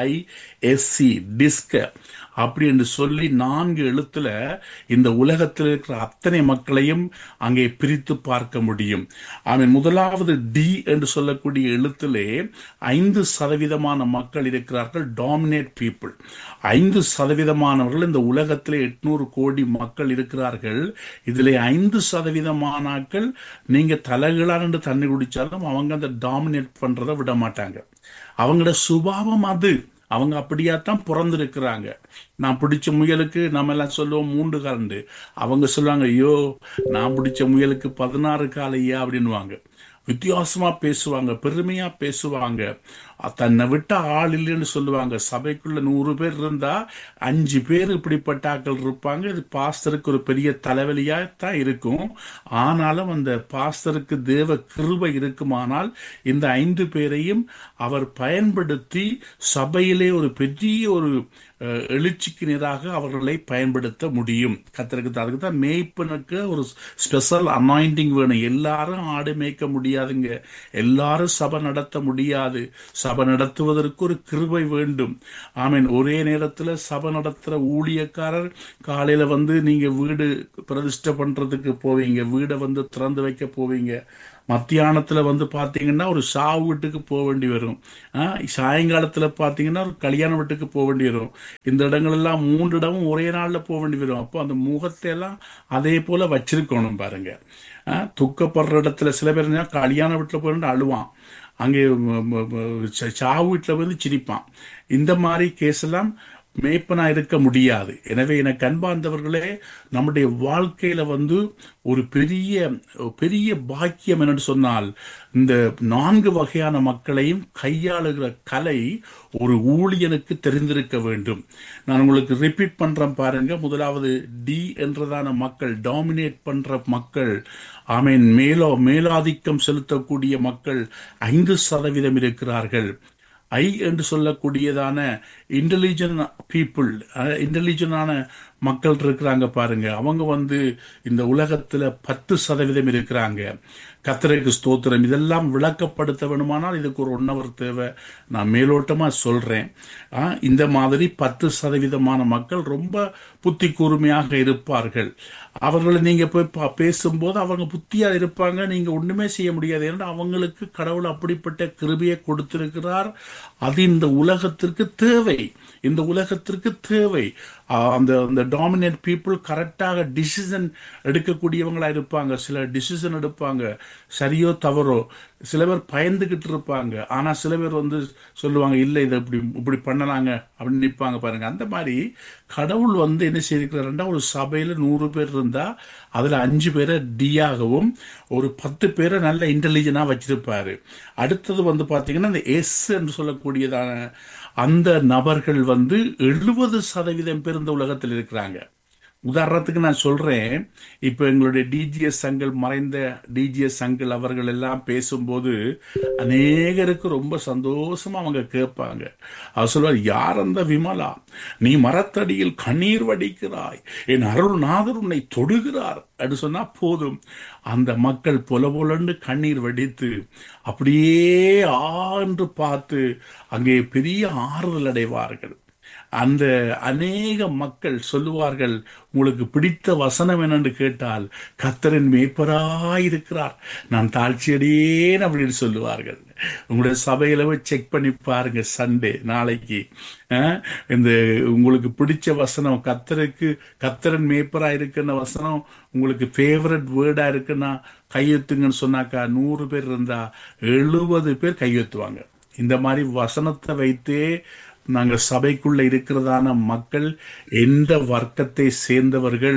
டிஐஎஸ்சி டிஸ்க் அப்படி என்று சொல்லி நான்கு எழுத்துல இந்த உலகத்தில் இருக்கிற அத்தனை மக்களையும் அங்கே பிரித்து பார்க்க முடியும். ஆமீன். முதலாவது டி என்று சொல்லக்கூடிய எழுத்திலே ஐந்து சதவீதமான மக்கள் இருக்கிறார்கள், டாமினேட் பீப்புள். ஐந்து சதவீதமானவர்கள் இந்த உலகத்திலே எட்நூறு கோடி மக்கள் இருக்கிறார்கள். இதிலே ஐந்து சதவீதமானாக்கள் நீங்க தலைகளால் என்று தண்ணி குடிச்சாலும் அவங்க அந்த டாமினேட் பண்றதை விட மாட்டாங்க. அவங்களோட சுபாவம் அது. அவங்க அப்படியாத்தான் பிறந்திருக்கிறாங்க. நான் பிடிச்ச முயலுக்கு நம்ம எல்லாம் சொல்லுவோம் மூன்று காலண்டு. அவங்க சொல்லுவாங்க, ஐயோ நான் பிடிச்ச முயலுக்கு பதினாறு காலையா அப்படின்வாங்க. வித்தியாசமா பேசுவாங்க, பெருமையா பேசுவாங்க. தன்னை விட்ட ஆள் இல்லைன்னு சொல்லுவாங்க. சபைக்குள்ள நூறு பேர் இருந்தா அஞ்சு பேர் இப்படிப்பட்ட ஆட்கள் இருப்பாங்க. இது பாஸ்டருக்கு ஒரு பெரிய தலைவலியா தான் இருக்கும். ஆனாலும் அந்த பாஸ்டருக்கு தேவ கிருபை இருக்குமானால் இந்த ஐந்து பேரையும் அவர் பயன்படுத்தி சபையிலே ஒரு பெரிய ஒரு எழுச்சிக்கு நேராக அவர்களை பயன்படுத்த முடியும். கர்த்தருக்கு அதுக்கு தான் மேய்ப்பனுக்கு ஒரு ஸ்பெஷல் அனாயிண்டிங் வேணும். எல்லாரும் ஆடு மேய்க்க முடியாதுங்க, எல்லாரும் சபை நடத்த முடியாது. சபை நடத்துவதற்கு ஒரு கிருபை வேண்டும். ஆமீன். ஒரே நேரத்துல சபை நடத்துற ஊழியக்காரர் காலையில வந்து நீங்க வீடு பிரதிஷ்டை பண்றதுக்கு போவீங்க, வீடை வந்து திறந்து வைக்க போவீங்க. மத்தியானத்துல வந்து பாத்தீங்கன்னா ஒரு சாவு வீட்டுக்கு போக வேண்டி வரும். ஆஹ் சாயங்காலத்துல பாத்தீங்கன்னா ஒரு கல்யாண வீட்டுக்கு போக வேண்டி வரும். இந்த இடங்கள் எல்லாம் மூன்று இடமும் ஒரே நாள்ல போக வேண்டி வரும். அப்போ அந்த முகத்தை எல்லாம் அதே போல வச்சிருக்கணும் பாருங்க. ஆஹ் துக்கப்படுற இடத்துல சில பேர் கல்யாண வீட்டுல போயிட்டு அழுவான், அங்கே சாவு வீட்டுல வந்து சிரிப்பான். இந்த மாதிரி கேஸ் எல்லாம் மேய்ப்பனா இருக்க முடியாது. எனவே எனக்கு அன்பார்ந்தவர்களே, நம்முடைய வாழ்க்கையில வந்து ஒரு பெரிய பெரிய பாக்கியம் என்னன்னு சொன்னால், இந்த நான்கு வகையான மக்களையும் கையாளுகிற கலை ஒரு ஊழியனுக்கு தெரிந்திருக்க வேண்டும். நான் உங்களுக்கு ரிப்பீட் பண்றேன் பாருங்க. முதலாவது டி என்றதான மக்கள், டாமினேட் பண்ற மக்கள். ஆமீன். மேலோ மேலாதிக்கம் செலுத்தக்கூடிய மக்கள் ஐந்து சதவீதம் இருக்கிறார்கள். ஐ என்று சொல்லக்கூடியதான இன்டெலிஜென்ட் பீப்புள், இன்டெலிஜென்டான மக்கள் இருக்கிறாங்க பாருங்க. அவங்க வந்து இந்த உலகத்துல பத்து சதவீதம் இருக்கிறாங்க. கர்த்தருக்கு ஸ்தோத்திரம். இதெல்லாம் விளக்கப்படுத்த வேணுமானால் இதுக்கு ஒரு ஒன் ஹவர் தேவை. நான் மேலோட்டமா சொல்றேன். இந்த மாதிரி பத்து சதவீதமான மக்கள் ரொம்ப புத்தி கூர்மையாக இருப்பார்கள். அவர்களை நீங்க போய் பேசும்போது அவங்க புத்தியா இருப்பாங்க, நீங்க ஒண்ணுமே செய்ய முடியாது. ஏன்னா அவங்களுக்கு கடவுள் அப்படிப்பட்ட கிருபையை கொடுத்திருக்கிறார். அது இந்த உலகத்திற்கு தேவை, இந்த உலகத்திற்கு தேவை. அந்த அந்த டாமினேட் பீப்புள் கரெக்டாக டிசிஷன் எடுக்கக்கூடியவங்களா இருப்பாங்க. சில டிசிஷன் எடுப்பாங்க, சரியோ தவறோ. சில பேர் பயந்துகிட்டு இருப்பாங்க, ஆனா சில பேர் வந்து சொல்லுவாங்க, இல்லை இதை இப்படி இப்படி பண்ணலாங்க அப்படின்னு நிற்பாங்க பாருங்க. அந்த மாதிரி கடவுள் வந்து என்ன செய்திருக்கிறாருன்னா, ஒரு சபையில நூறு பேர் இருந்தா அதுல அஞ்சு பேரை டியாகவும் ஒரு பத்து பேரை நல்ல இன்டெலிஜென்டா வச்சிருப்பாரு. அடுத்தது வந்து பாத்தீங்கன்னா இந்த எஸ் என்று சொல்லக்கூடியதான அந்த நபர்கள் வந்து எழுபது சதவீதம் பேர் இந்த உலகத்தில் இருக்கிறாங்க. உதாரணத்துக்கு நான் சொல்றேன், இப்ப எங்களுடைய டிஜிஎஸ் அங்கிள், மறைந்த டிஜிஎஸ் அங்கிள் அவர்கள் எல்லாம் பேசும்போது அநேகருக்கு ரொம்ப சந்தோஷமா அவங்க கேட்பாங்க. அவர் சொல்வார், யார் அந்த விமலா, நீ மரத்தடியில் கண்ணீர் வடிக்கிறாய், என் அருள்நாதர் உன்னை தொடுகிறார் என்று சொன்னா போதும், அந்த மக்கள் பொல பொலன்னு கண்ணீர் வடித்து அப்படியே ஆ என்று பார்த்து அங்கே பெரிய ஆறுதல் அடைவார்கள். அந்த அநேக மக்கள் சொல்லுவார்கள், உங்களுக்கு பிடித்த வசனம் என்னென்று கேட்டால் கர்த்தரின் மேய்ப்பராயிருக்கிறார், நான் தாழ்ச்சியடையேன் அப்படின்னு சொல்லுவார்கள். உங்களுடைய சபையில போய் செக் பண்ணி பாருங்க, சண்டே நாளைக்கு அஹ், இந்த உங்களுக்கு பிடிச்ச வசனம், கர்த்தருக்கு கர்த்தரின் மேய்ப்பரா இருக்குன்ற வசனம் உங்களுக்கு ஃபேவரட் வேர்டா இருக்குன்னா கையெழுத்துங்கன்னு சொன்னாக்கா நூறு பேர் இருந்தா எழுபது பேர் கையெழுத்துவாங்க. இந்த மாதிரி வசனத்தை வைத்தே நாங்க சபைக்குள்ள இருக்கிறதான மக்கள் எந்த வர்க்கத்தை சேர்ந்தவர்கள்,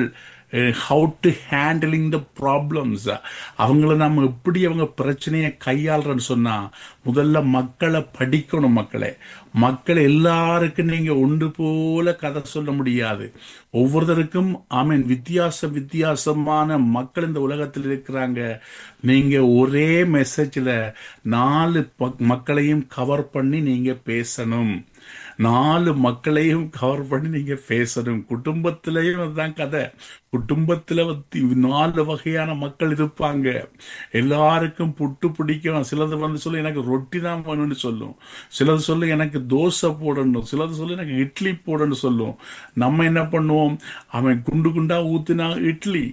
how to handling the problems, அவங்கள நம்ம எப்படி அவங்க பிரச்சனையை கையாளுறன்னு சொன்னா முதல்ல மக்களை படிக்கணும். மக்களே மக்கள் எல்லாருக்கும் நீங்க ஒன்று போல கதை சொல்ல முடியாது. ஒவ்வொருத்தருக்கும் ஆமீன் வித்தியாச வித்தியாசமான மக்கள் இந்த உலகத்தில் இருக்கிறாங்க. நீங்க ஒரே மெசேஜ்ல நாலு மக்களையும் கவர் பண்ணி நீங்க பேசணும். நாலு மக்களையும் கவர் பண்ணி நீங்க பேசணும். குடும்பத்திலையும் அதுதான் கதை. குடும்பத்துல வந்து நாலு வகையான மக்கள் இருப்பாங்க. எல்லாருக்கும் புட்டு பிடிக்கும். சிலது வந்து சொல்லு எனக்கு ரொட்டி தான் வேணும்னு சொல்லும், சிலது சொல்லு எனக்கு தோசை போடணும், சிலது சொல்லு எனக்கு இட்லி போடணும்னு சொல்லும். நம்ம என்ன பண்ணுவோம், அவன் குண்டு குண்டா ஊத்தினா இட்லி,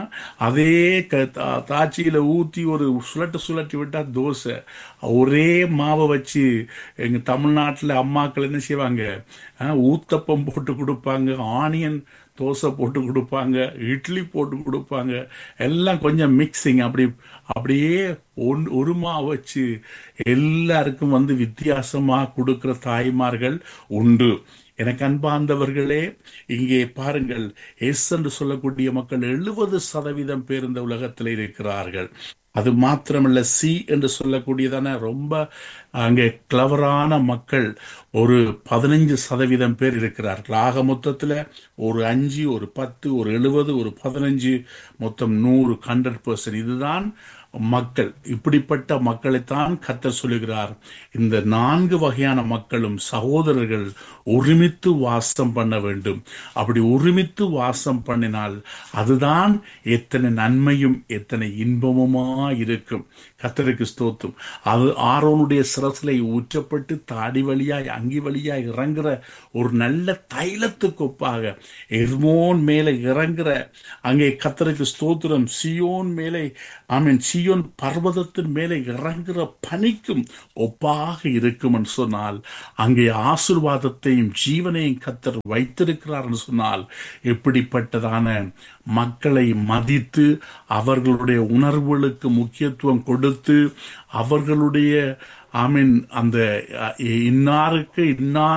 அதே தாச்சியில ஊத்தி ஒரு சுழட்டு சுழட்டி விட்டா தோசை. ஒரே மாவை வச்சு எங்க தமிழ்நாட்டுல அம்மாக்கள் என்ன செய்வாங்க, ஊத்தப்பம் போட்டு கொடுப்பாங்க, ஆனியன் தோசை போட்டு கொடுப்பாங்க, இட்லி போட்டு கொடுப்பாங்க, எல்லாம் கொஞ்சம் மிக்சிங். அப்படி அப்படியே ஒன் ஒரு மாவு வச்சு எல்லாருக்கும் வந்து வித்தியாசமா கொடுக்கிற தாய்மார்கள் உண்டு. எனக்கு அன்பார்ந்தவர்களே, இங்கே பாருங்கள், எஸ் என்று சொல்லக்கூடிய மக்கள் எழுபது சதவீதம் பேர் இந்த உலகத்தில் இருக்கிறார்கள். அது மாத்திரமல்ல, சி என்று சொல்லக்கூடியதான ரொம்ப அங்கே கிளவரான மக்கள் ஒரு பதினஞ்சு சதவீதம் பேர் இருக்கிறார்கள். ஆக மொத்தத்துல ஒரு அஞ்சு, ஒரு பத்து, ஒரு எழுபது, ஒரு பதினஞ்சு, மொத்தம் நூறு, ஹண்ட்ரட் பர்சன்ட். இதுதான் மக்கள். இப்படிப்பட்ட மக்களைத்தான் கர்த்தர் சொல்லுகிறார், இந்த நான்கு வகையான மக்களும் சகோதரர்கள் ஒருமித்து வாசம் பண்ண வேண்டும். அப்படி ஒருமித்து வாசம் பண்ணினால் அதுதான் எத்தனை நன்மையும் எத்தனை இன்பமுமா இருக்கும். கர்த்தருக்கு ஸ்தோத்திரம். அது ஆரோனுடைய சிரசிலை ஊற்றப்பட்டு தாடி வழியாய் அங்கி வழியாய் இறங்குற ஒரு நல்ல தைலத்துக்கு ஒப்பாக எர்மோன் மேலே இறங்குற அங்கே கர்த்தருக்கு ஸ்தோத்திரம் சியோன் மேலே ஆமீன் சியோன் பர்வதத்தின் மேலே இறங்குற பனிக்கும் ஒப்பாக இருக்கும் என்று சொன்னால், அங்கே ஆசீர்வாதத்தையும் ஜீவனையும் கர்த்தர் வைத்திருக்கிறார் என்று சொன்னால், எப்படிப்பட்டதான மக்களை மதித்து அவர்களுடைய உணர்வுகளுக்கு முக்கியத்துவம் கொடுத்து அவர்களுடைய ஆமீன் அந்த இன்னாருக்கு இன்னார்